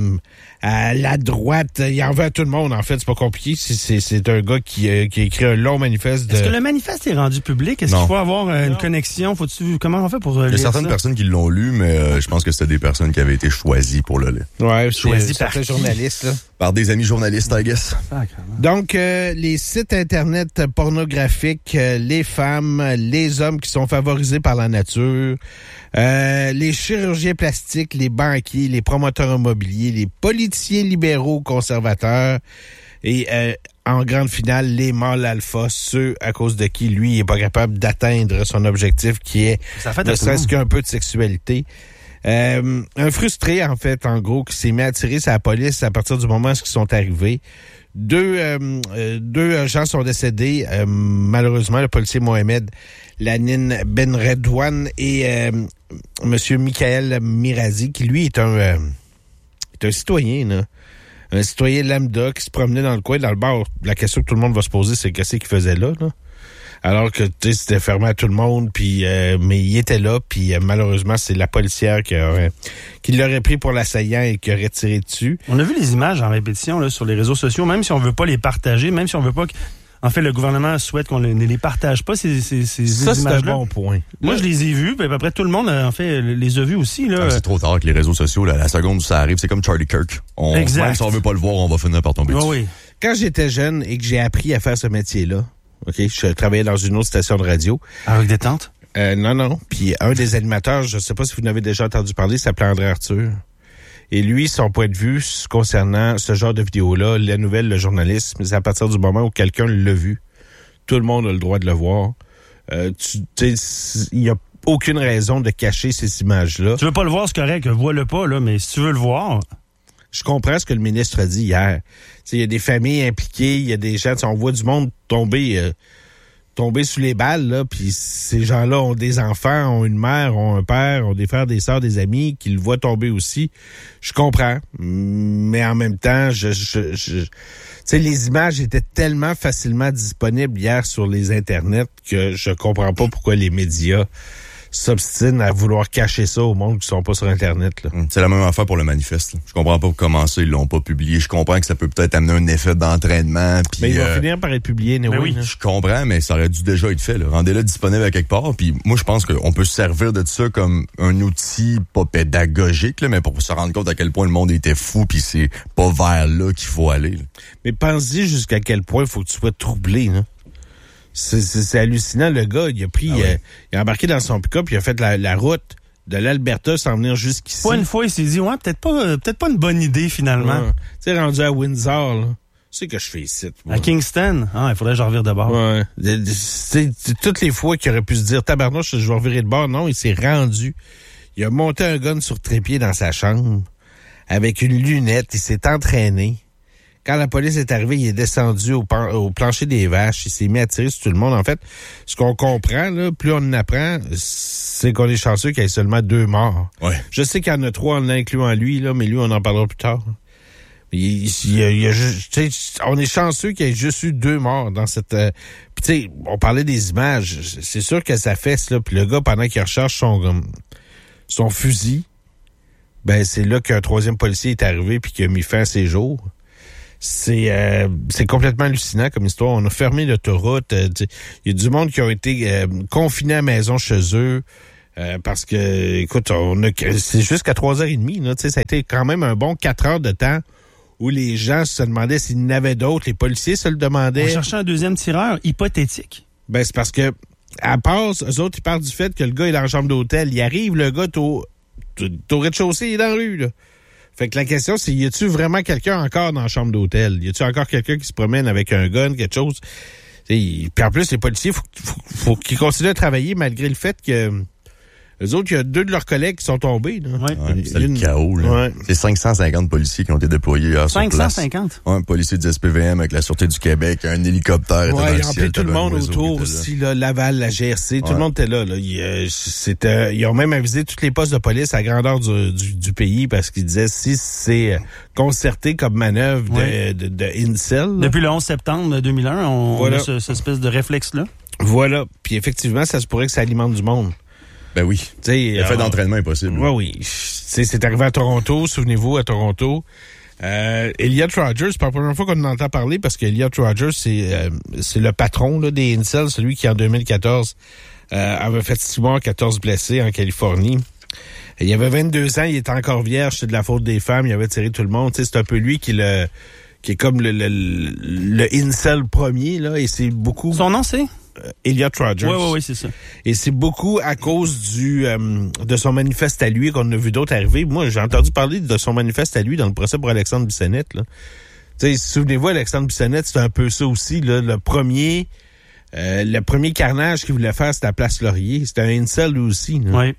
la droite, il en veut à tout le monde, en fait. C'est pas compliqué. C'est un gars qui a écrit un long manifeste de... Est-ce que le manifeste est rendu public? Est-ce qu'il faut avoir une connexion? Comment on fait pour lire ça? Il y a certaines personnes qui l'ont lu, mais je pense que c'était des personnes qui avaient été choisies pour le lire. Ouais, choisies par les journalistes, là. Par des amis journalistes, I guess. Donc, les sites Internet pornographiques, les femmes, les hommes qui sont favorisés par la nature, les chirurgiens plastiques, les banquiers, les promoteurs immobiliers, les politiciens libéraux conservateurs et en grande finale, les mâles alpha, ceux à cause de qui lui est pas capable d'atteindre son objectif qui est ne serait-ce qu'un peu de sexualité. Un frustré, en fait, en gros, qui s'est mis à tirer sur la police à partir du moment où ils sont arrivés. Deux gens sont décédés. Malheureusement, le policier Mohamed Lanin Benredouane et Monsieur Michael Mirazi, qui lui est un citoyen, là. Un citoyen lambda qui se promenait dans le coin, dans le bar. La question que tout le monde va se poser, c'est qu'est-ce qu'il faisait là, là? Alors que, tu sais, c'était fermé à tout le monde, puis mais il était là, puis malheureusement, c'est la policière qui l'aurait pris pour l'assaillant et qui aurait tiré dessus. On a vu les images en répétition là sur les réseaux sociaux, même si on veut pas les partager, même si on veut pas que... En fait, le gouvernement souhaite qu'on ne les partage pas, ces images-là. C'est un bon point. Moi, je les ai vus, puis à peu près tout le monde, en fait, les a vus aussi. Là. C'est trop tard avec les réseaux sociaux. Là, la seconde où ça arrive, c'est comme Charlie Kirk. Exact. Même si on veut pas le voir, on va finir par tomber dessus. Oui. Quand j'étais jeune et que j'ai appris à faire ce métier-là, OK, je travaillais dans une autre station de radio. Avec des tentes? Non. Puis un des animateurs, je ne sais pas si vous n'avez déjà entendu parler, s'appelait André Arthur. Et lui, son point de vue concernant ce genre de vidéo-là, la nouvelle, le journalisme, c'est à partir du moment où quelqu'un l'a vu. Tout le monde a le droit de le voir. Il n'y a aucune raison de cacher ces images-là. Tu veux pas le voir, c'est correct, vois-le pas, là, mais si tu veux le voir... Je comprends ce que le ministre a dit hier. Il y a des familles impliquées, il y a des gens, on voit du monde tomber sous les balles, là, puis ces gens-là ont des enfants, ont une mère, ont un père, ont des frères, des sœurs, des amis, qui le voient tomber aussi. Je comprends, mais en même temps, les images étaient tellement facilement disponibles hier sur les internets que je comprends pas pourquoi les médias s'obstinent à vouloir cacher ça au monde qui sont pas sur Internet. Là. C'est la même affaire pour le manifeste. Là. Je comprends pas comment ça, ils l'ont pas publié. Je comprends que ça peut peut-être amener un effet d'entraînement. Mais il va finir par être publié, oui, je comprends, mais ça aurait dû déjà être fait. Là. Rendez-le disponible à quelque part. Puis moi, je pense qu'on peut se servir de ça comme un outil pas pédagogique, là, mais pour se rendre compte à quel point le monde était fou, puis c'est pas vers là qu'il faut aller. Là. Mais pense-y jusqu'à quel point il faut que tu sois troublé. Là. C'est hallucinant, le gars. Il a embarqué dans son pick-up, il a fait la route de l'Alberta sans venir jusqu'ici. Pas une fois, il s'est dit, ouais, peut-être pas une bonne idée, finalement. Ouais. Tu sais, rendu à Windsor, là. C'est que je fais ici. À Kingston? Ah, il faudrait que je revire de bord. Ouais. C'est toutes les fois qu'il aurait pu se dire, tabarnouche, je vais revirer de bord. Non, il s'est rendu. Il a monté un gun sur trépied dans sa chambre avec une lunette. Il s'est entraîné. Quand la police est arrivée, il est descendu au plancher des vaches. Il s'est mis à tirer sur tout le monde. En fait, ce qu'on comprend, là, plus on en apprend, c'est qu'on est chanceux qu'il y ait seulement 2 morts. Ouais. Je sais qu'il y en a 3 en incluant lui, là, mais lui, on en parlera plus tard. On est chanceux qu'il y ait juste eu 2 morts dans cette... Puis tu sais, on parlait des images. C'est sûr que ça fesse, là. Puis le gars, pendant qu'il recherche son fusil, ben c'est là qu'un 3e policier est arrivé puis qu'il a mis fin à ses jours. C'est complètement hallucinant comme histoire. On a fermé l'autoroute. Il y a du monde qui a été confiné à la maison chez eux. Parce que, écoute, c'est jusqu'à 3h30, là. Tu sais, ça a été quand même un bon 4 heures de temps où les gens se demandaient s'il y en avait d'autres. Les policiers se le demandaient. On cherchait un 2e tireur hypothétique. Ben, c'est parce que, à part, eux autres, ils partent du fait que le gars est dans la chambre d'hôtel. Il arrive, le gars, au rez-de-chaussée, il est dans la rue, là. Fait que la question, c'est, y a-tu vraiment quelqu'un encore dans la chambre d'hôtel? Y a-tu encore quelqu'un qui se promène avec un gun, quelque chose? Puis en plus, les policiers, faut qu'ils continuent à travailler malgré le fait que eux autres, il y a 2 de leurs collègues qui sont tombés. Là. Ouais, c'est le chaos. Là. Ouais. C'est 550 policiers qui ont été déployés sur 550? Un policier du SPVM avec la Sûreté du Québec, un hélicoptère. Ouais, ils ont appelé tout le monde autour aussi, là, Laval, la GRC, tout le monde était là. Ils ont même avisé tous les postes de police à grandeur du pays parce qu'ils disaient si c'est concerté comme manœuvre de Incel. Là. Depuis le 11 septembre 2001, on a cette espèce de réflexe-là. Voilà. Puis effectivement, ça se pourrait que ça alimente du monde. Ben oui. L'effet d'entraînement est possible. Oui. C'est arrivé à Toronto, souvenez-vous, à Toronto. Elliot Rogers, c'est pas la première fois qu'on en entend parler parce qu'Elliot Rogers, c'est le patron là, des Incels, celui qui en 2014 avait fait 6 morts, 14 blessés en Californie. Il avait 22 ans, il était encore vierge, c'est de la faute des femmes, il avait tiré tout le monde. C'est un peu lui qui est comme le Incel premier, là, et c'est beaucoup... Son nom, c'est? Elliot Rogers. Oui, c'est ça. Et c'est beaucoup à cause de son manifeste à lui qu'on a vu d'autres arriver. Moi, j'ai entendu parler de son manifeste à lui dans le procès pour Alexandre Bissonnette. Là. Souvenez-vous, Alexandre Bissonnette, c'était un peu ça aussi. Là, le premier carnage qu'il voulait faire, c'était à Place Laurier. C'était un incel lui aussi. Oui.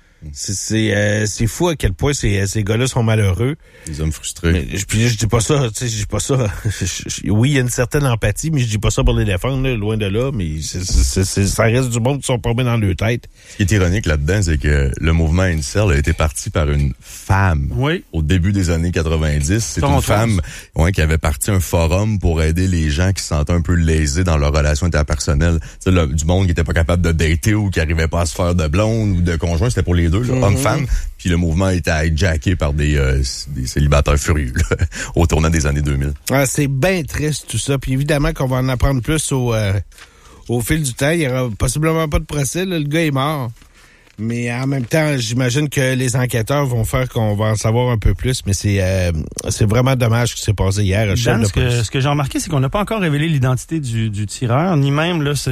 C'est fou à quel point ces gars-là sont malheureux. Des hommes frustrés. Puis je dis pas ça, tu sais, je dis pas ça. Oui, il y a une certaine empathie, mais je dis pas ça pour les défendre, là, loin de là, mais ça reste du monde qui sont pas bien dans leur tête. Ce qui est ironique là-dedans, c'est que le mouvement Incel a été parti par une femme au début des années 90. C'est une femme qui avait parti un forum pour aider les gens qui se sentaient un peu lésés dans leurs relations interpersonnelles. Tu sais, du monde qui était pas capable de dater ou qui arrivait pas à se faire de blonde ou de conjoint, c'était pour les deux, hommes-femmes. Puis le mouvement a été hijacké par des célibataires furieux là, au tournant des années 2000. Ah, c'est bien triste tout ça. Puis évidemment qu'on va en apprendre plus au fil du temps. Il n'y aura possiblement pas de procès. Là. Le gars est mort. Mais en même temps, j'imagine que les enquêteurs vont faire qu'on va en savoir un peu plus. Mais c'est vraiment dommage ce qui s'est passé hier. Dan, ce que j'ai remarqué, c'est qu'on n'a pas encore révélé l'identité du tireur, ni même là,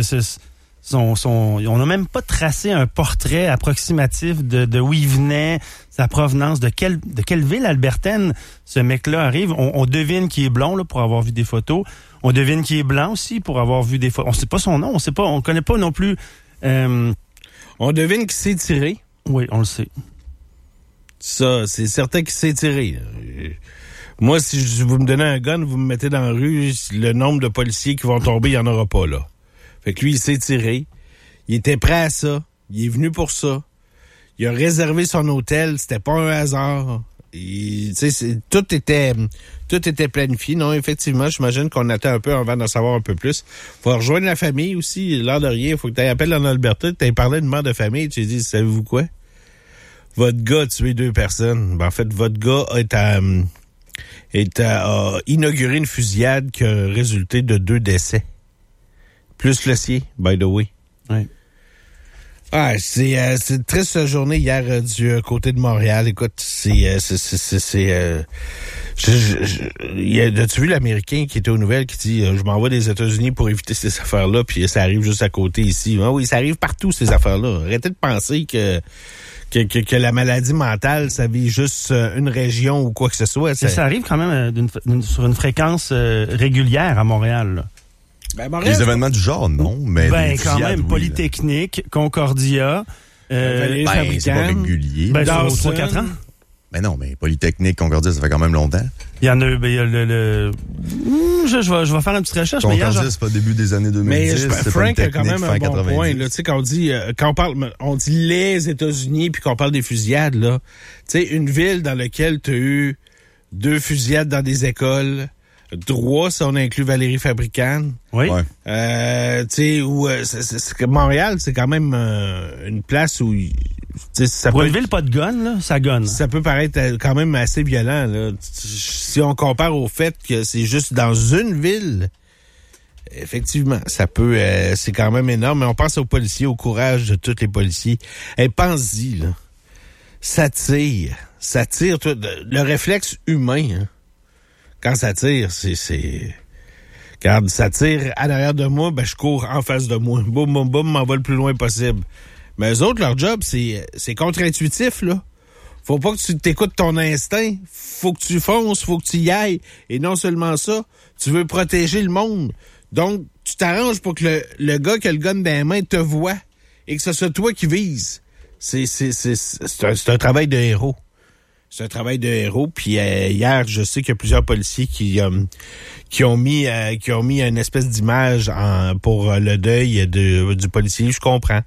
on n'a même pas tracé un portrait approximatif de où il venait, sa provenance, de quelle ville albertaine ce mec-là arrive. On devine qu'il est blond là, pour avoir vu des photos. On devine qu'il est blanc aussi pour avoir vu des photos. On sait pas son nom, on connaît pas non plus. On devine qu'il s'est tiré. Oui, on le sait. Ça, c'est certain qu'il s'est tiré. Moi, si vous me donnez un gun, vous me mettez dans la rue, le nombre de policiers qui vont tomber, il n'y en aura pas là. Fait que lui, il s'est tiré. Il était prêt à ça. Il est venu pour ça. Il a réservé son hôtel. C'était pas un hasard. Tout était planifié. Non, effectivement, j'imagine qu'on attend un peu avant d'en savoir un peu plus. Faut rejoindre la famille aussi. L'air de rien. Faut que tu appelles en Alberta. Tu aies parlé de mort de famille. Tu dis, savez-vous quoi? Votre gars a tué 2 personnes. Ben, en fait, votre gars a inauguré une fusillade qui a résulté de 2 décès. Plus le sien, by the way. Oui. Ah, c'est une triste journée hier du côté de Montréal. Écoute, As-tu vu l'Américain qui était aux nouvelles qui dit je m'en vais des États-Unis pour éviter ces affaires-là, puis ça arrive juste à côté ici. Ah oui, ça arrive partout, ces affaires-là. Arrêtez de penser que la maladie mentale, ça vit juste une région ou quoi que ce soit. Ça arrive quand même sur une fréquence régulière à Montréal, là. Ben, Montréal, les événements du genre, non, mais quand même, Polytechnique, Concordia, c'est pas régulier. Ben, dans 3-4 ans. Mais non, mais Polytechnique, Concordia, ça fait quand même longtemps. Il y en a eu, il y a je vais faire une petite recherche. Concordia, c'est pas début des années 2010. Mais c'est Frank a quand même un bon 90. point. Tu sais, quand on dit les États-Unis puis qu'on parle des fusillades, là. Tu sais, une ville dans laquelle tu as eu 2 fusillades dans des écoles, 3 si on inclut Valérie Fabricant. Oui. Ouais. Tu sais, où Montréal, c'est quand même une place où pour une ville pas de gun, là, ça gonne. Ça peut paraître quand même assez violent, là. Si on compare au fait que c'est juste dans une ville, effectivement, ça peut, c'est quand même énorme. Mais on pense aux policiers, au courage de tous les policiers. Pense-y, là. Ça tire. Le réflexe humain, hein, quand ça tire, quand ça tire à l'arrière de moi, ben je cours en face de moi. Boum, boum, boum, m'en va le plus loin possible. Mais eux autres, leur job, c'est contre-intuitif, là. Faut pas que tu t'écoutes ton instinct. Faut que tu fonces, faut que tu y ailles. Et non seulement ça, tu veux protéger le monde. Donc, tu t'arranges pour que le gars qui a le gun dans les mains te voit et que ce soit toi qui vise. C'est un travail de héros. C'est un travail de héros. Puis hier, je sais qu'il y a plusieurs policiers qui ont mis une espèce d'image pour le deuil du policier. Je comprends.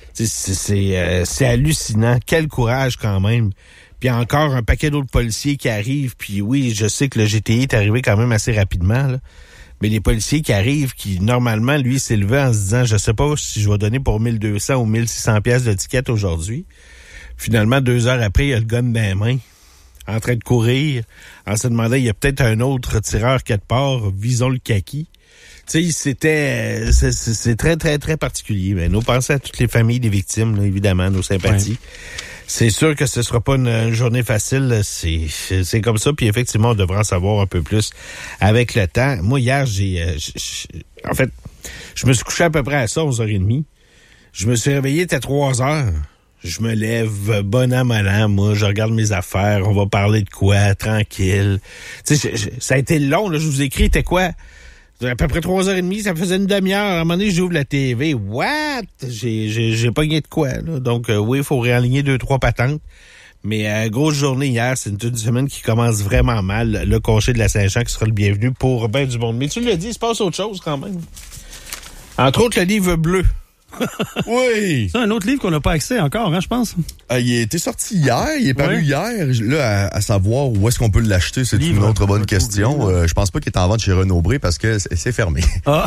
C'est hallucinant. Quel courage quand même. Puis encore un paquet d'autres policiers qui arrivent. Puis oui, je sais que le GTI est arrivé quand même assez rapidement, là. Mais les policiers qui arrivent, qui normalement, lui, s'est levé en se disant, je sais pas si je vais donner pour 1200 ou 1600 pièces de ticket aujourd'hui. Finalement, 2 heures après, il a le gun dans les mains, en train de courir, en se demandant, il y a peut-être un autre tireur quelque part, visons le kaki. Tu sais, c'est très, très, très particulier. Mais nos pensées à toutes les familles des victimes, là, évidemment, nos sympathies. Ouais. C'est sûr que ce sera pas une journée facile. C'est comme ça. Puis effectivement, on devrait en savoir un peu plus avec le temps. Moi, hier, en fait, je me suis couché à peu près à ça, 11h30. Je me suis réveillé, c'était 3h. Je me lève, bon an, mal an, moi, je regarde mes affaires, on va parler de quoi, tranquille. Tu sais, ça a été long, là, je vous écris, c'était quoi? À peu près 3h30, ça me faisait une demi-heure. À un moment donné, j'ouvre la TV. What? J'ai pogné de quoi, là. Donc, oui, il faut réaligner 2-3 patentes. Mais grosse journée hier, c'est une semaine qui commence vraiment mal. Le cocher de la Saint-Jean qui sera le bienvenu pour ben du monde. Mais tu l'as dit, il se passe autre chose quand même. Entre autres, le livre bleu. Oui! C'est un autre livre qu'on n'a pas accès encore, hein, je pense. Il a été sorti hier, il est paru hier. Là, à savoir où est-ce qu'on peut l'acheter, c'est une autre bonne question. Je pense pas qu'il est en vente chez Renaud-Bré parce que c'est fermé. Ah!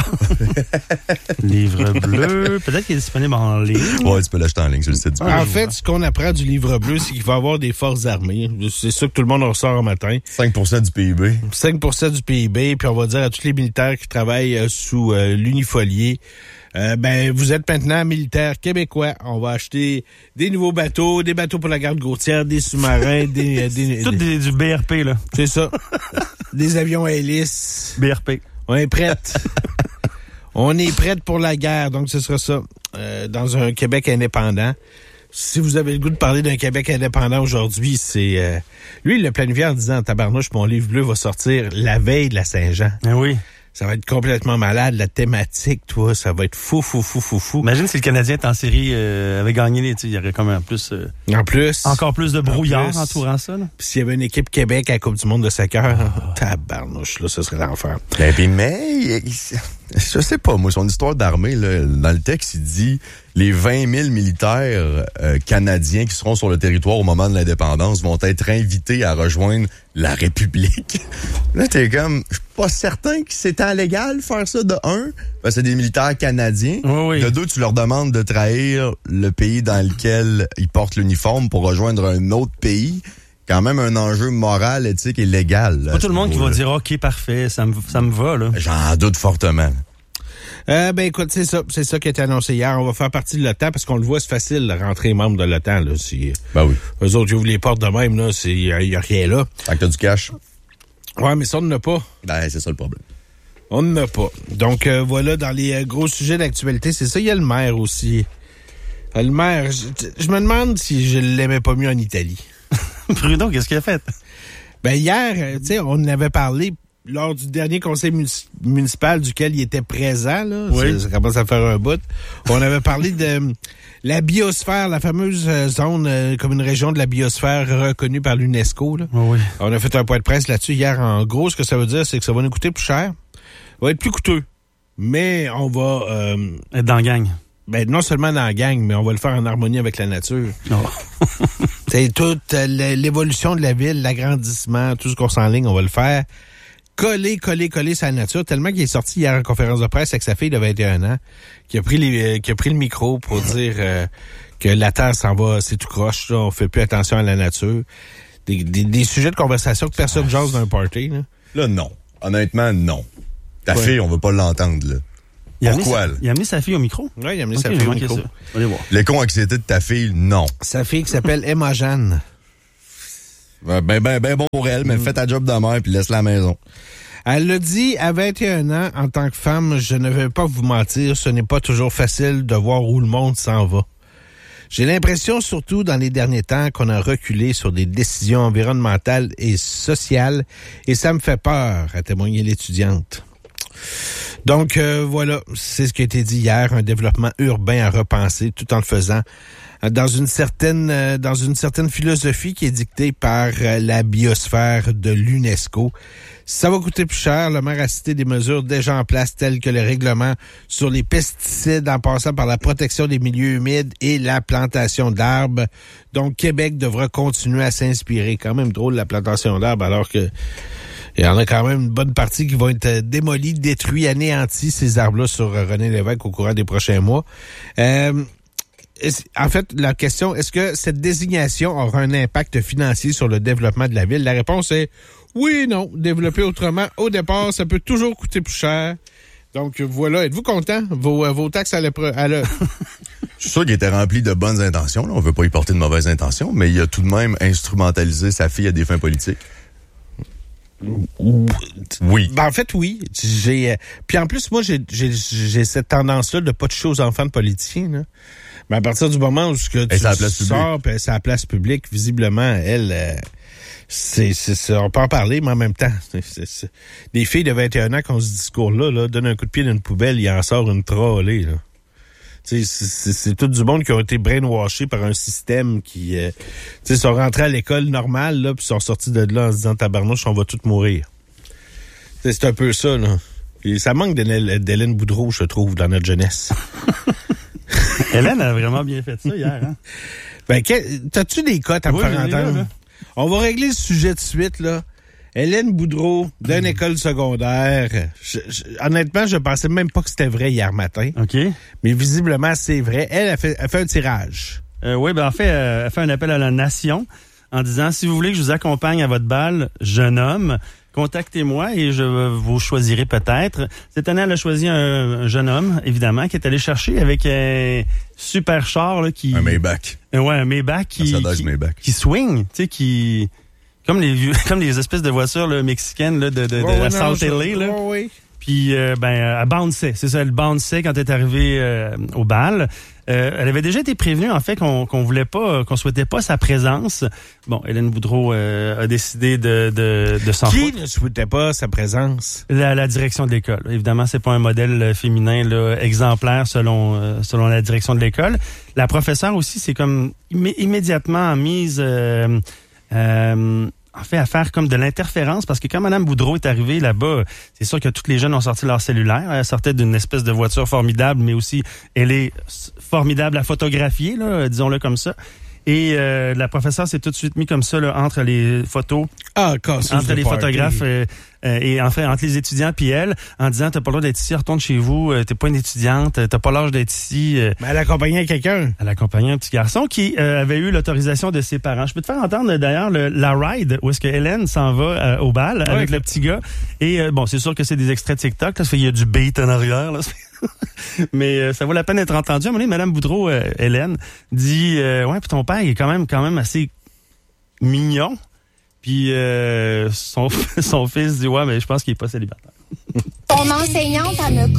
Livre bleu, peut-être qu'il est disponible en ligne. Ouais, tu peux l'acheter en ligne sur le site du En fait, ce qu'on apprend du livre bleu, c'est qu'il va y avoir des forces armées. C'est ça que tout le monde ressort au matin. 5% du PIB. 5% du PIB, puis on va dire à tous les militaires qui travaillent sous l'unifolié, vous êtes maintenant militaire québécois. On va acheter des nouveaux bateaux, des bateaux pour la garde côtière, des sous-marins, du BRP, là. C'est ça. Des avions à hélice. BRP. On est prête. On est prête pour la guerre. Donc, ce sera ça. Dans un Québec indépendant. Si vous avez le goût de parler d'un Québec indépendant aujourd'hui, c'est... lui, il l'a planifié en disant, tabarnouche, mon livre bleu va sortir la veille de la Saint-Jean. Ah oui. Ça va être complètement malade, la thématique, toi, ça va être fou. Imagine si le Canadien est en série avait gagné, il y aurait quand même plus... encore plus de brouillard entourant ça. Là. Puis s'il y avait une équipe Québec à la Coupe du monde de soccer, tabarnouche, là, ce serait l'enfer. Mais, je sais pas, moi, son histoire d'armée, là, dans le texte, il dit les 20 000 militaires canadiens qui seront sur le territoire au moment de l'indépendance vont être invités à rejoindre la République. Là, t'es comme, je suis pas certain que c'est légal faire ça, de un, parce que c'est des militaires canadiens. Oui. De deux, tu leur demandes de trahir le pays dans lequel ils portent l'uniforme pour rejoindre un autre pays. Quand même un enjeu moral, éthique et légal. Pas tout le monde qui va dire « OK, parfait, ça me va. » là. J'en doute fortement. Écoute, c'est ça qui a été annoncé hier. On va faire partie de l'OTAN parce qu'on le voit, c'est facile de rentrer membre de l'OTAN. Là. Ben oui. Eux autres, ils ouvrent les portes de même, là, il y a rien là. Fait que t'as du cash. Ouais, mais ça, on n'en a pas. Ben, c'est ça le problème. On n'en a pas. Donc, voilà, dans les gros sujets d'actualité, c'est ça. Il y a le maire aussi. Le maire, je me demande si je l'aimais pas mieux en Italie. Bruno, qu'est-ce qu'il a fait? Ben, hier, tu sais, on en avait parlé lors du dernier conseil municipal duquel il était présent, là. Oui. Ça commence à faire un bout. On avait parlé de la biosphère, la fameuse zone comme une région de la biosphère reconnue par l'UNESCO, là. Oh oui. On a fait un point de presse là-dessus hier. En gros, ce que ça veut dire, c'est que ça va nous coûter plus cher. Ça va être plus coûteux. Mais on va... Être dans la gang. Ben, non seulement dans la gang, mais on va le faire en harmonie avec la nature. Oh. C'est toute l'évolution de la ville, l'agrandissement, tout ce qu'on s'enligne, on va le faire. Coller sur la nature, tellement qu'il est sorti hier en conférence de presse avec sa fille de 21 ans, qui a pris le micro pour dire que la Terre s'en va, c'est tout croche, là, on fait plus attention à la nature. Des sujets de conversation que personne jase dans un party, là. Là, non. Honnêtement, non. Ta Ouais. fille, on veut pas l'entendre, là. Pourquoi, là? Il a amené sa fille au micro? Ouais, il a amené Ok, sa fille j'ai au manqué micro. ça. Allez voir. L'éco-anxiété de ta fille, non. Sa fille qui s'appelle Emma Jeanne. Ben bon pour elle, mais fais ta job de mère puis laisse la maison. Elle l'a dit à 21 ans, en tant que femme, je ne vais pas vous mentir, ce n'est pas toujours facile de voir où le monde s'en va. J'ai l'impression, surtout dans les derniers temps, qu'on a reculé sur des décisions environnementales et sociales, et ça me fait peur, a témoigné l'étudiante. Donc, voilà, c'est ce qui a été dit hier, un développement urbain à repenser, tout en le faisant dans une certaine philosophie qui est dictée par la biosphère de l'UNESCO. Ça va coûter plus cher. Le maire a cité des mesures déjà en place telles que le règlement sur les pesticides en passant par la protection des milieux humides et la plantation d'arbres. Donc, Québec devra continuer à s'inspirer. Quand même drôle la plantation d'arbres alors que il y en a quand même une bonne partie qui vont être démolis, détruits, anéantis, ces arbres-là sur René Lévesque au courant des prochains mois. En fait, la question, est-ce que cette désignation aura un impact financier sur le développement de la ville? La réponse est oui et non. Développer autrement, au départ, ça peut toujours coûter plus cher. Donc, voilà. Êtes-vous content? Vos taxes à Je suis sûr qu'il était rempli de bonnes intentions. Là. On veut pas y porter de mauvaises intentions, mais il a tout de même instrumentalisé sa fille à des fins politiques. Oui. Ben, en fait, oui. Puis en plus, moi, j'ai cette tendance-là de pas toucher aux enfants de politiciens, là. Mais à partir du moment où tu sors, puis c'est à la place publique, visiblement, elle, on peut en parler, mais en même temps, des filles de 21 ans qui ont ce discours-là, là, donnent un coup de pied dans une poubelle, il en sort une trollée, là. C'est tout du monde qui ont été brainwashés par un système qui sont rentrés à l'école normale, là, puis sont sortis de là en se disant tabarnouche, on va tous mourir. C'est un peu ça, là. Et ça manque d'Hélène Boudreau, je trouve, dans notre jeunesse. Hélène a vraiment bien fait ça hier, hein? Ben, t'as-tu des cotes à me faire entendre? Là. On va régler le sujet de suite, là. Hélène Boudreau, d'une école secondaire. Honnêtement, je pensais même pas que c'était vrai hier matin. OK. Mais visiblement, c'est vrai. Elle a fait un tirage. Oui, ben en fait, elle fait un appel à la nation en disant, si vous voulez que je vous accompagne à votre bal, jeune homme, contactez-moi et je vous choisirai peut-être. Cette année, elle a choisi un jeune homme, évidemment, qui est allé chercher avec un super char là, qui... Un Maybach. Ouais, un Maybach qui swing, tu sais, qui... Comme les espèces de voitures là, mexicaines là, de la South LA. Là. Oui. Puis, elle bounçait. C'est ça, elle bounçait quand elle est arrivée au bal. Elle avait déjà été prévenue, en fait, qu'on voulait pas, qu'on souhaitait pas sa présence. Bon, Hélène Boudreau a décidé de s'en foutre. Qui ne souhaitait pas sa présence? La direction de l'école. Évidemment, c'est pas un modèle féminin là, exemplaire selon la direction de l'école. La professeure aussi, c'est comme immédiatement mise... en fait, à faire comme de l'interférence, parce que quand Mme Boudreau est arrivée là-bas, c'est sûr que tous les jeunes ont sorti leur cellulaire. Elle sortait d'une espèce de voiture formidable, mais aussi, elle est formidable à photographier, là, disons-le comme ça. Et la professeure s'est tout de suite mis comme ça là, entre les photos, entre les photographes et en fait entre les étudiants puis elle, en disant t'as pas le droit d'être ici, retourne chez vous, t'es pas une étudiante, t'as pas l'âge d'être ici. Mais elle accompagnait quelqu'un. Elle accompagnait un petit garçon qui avait eu l'autorisation de ses parents. Je peux te faire entendre d'ailleurs la ride où est-ce que Hélène s'en va au bal avec le petit gars. Et bon, c'est sûr que c'est des extraits de TikTok, là, ça fait il y a du beat en arrière là. Mais ça vaut la peine d'être entendu. À un moment donné, Mme Boudreau, Hélène, dit ouais, puis ton père il est quand même assez mignon. Puis son fils dit, ouais, mais je pense qu'il est pas célibataire. Ton enseignante, elle me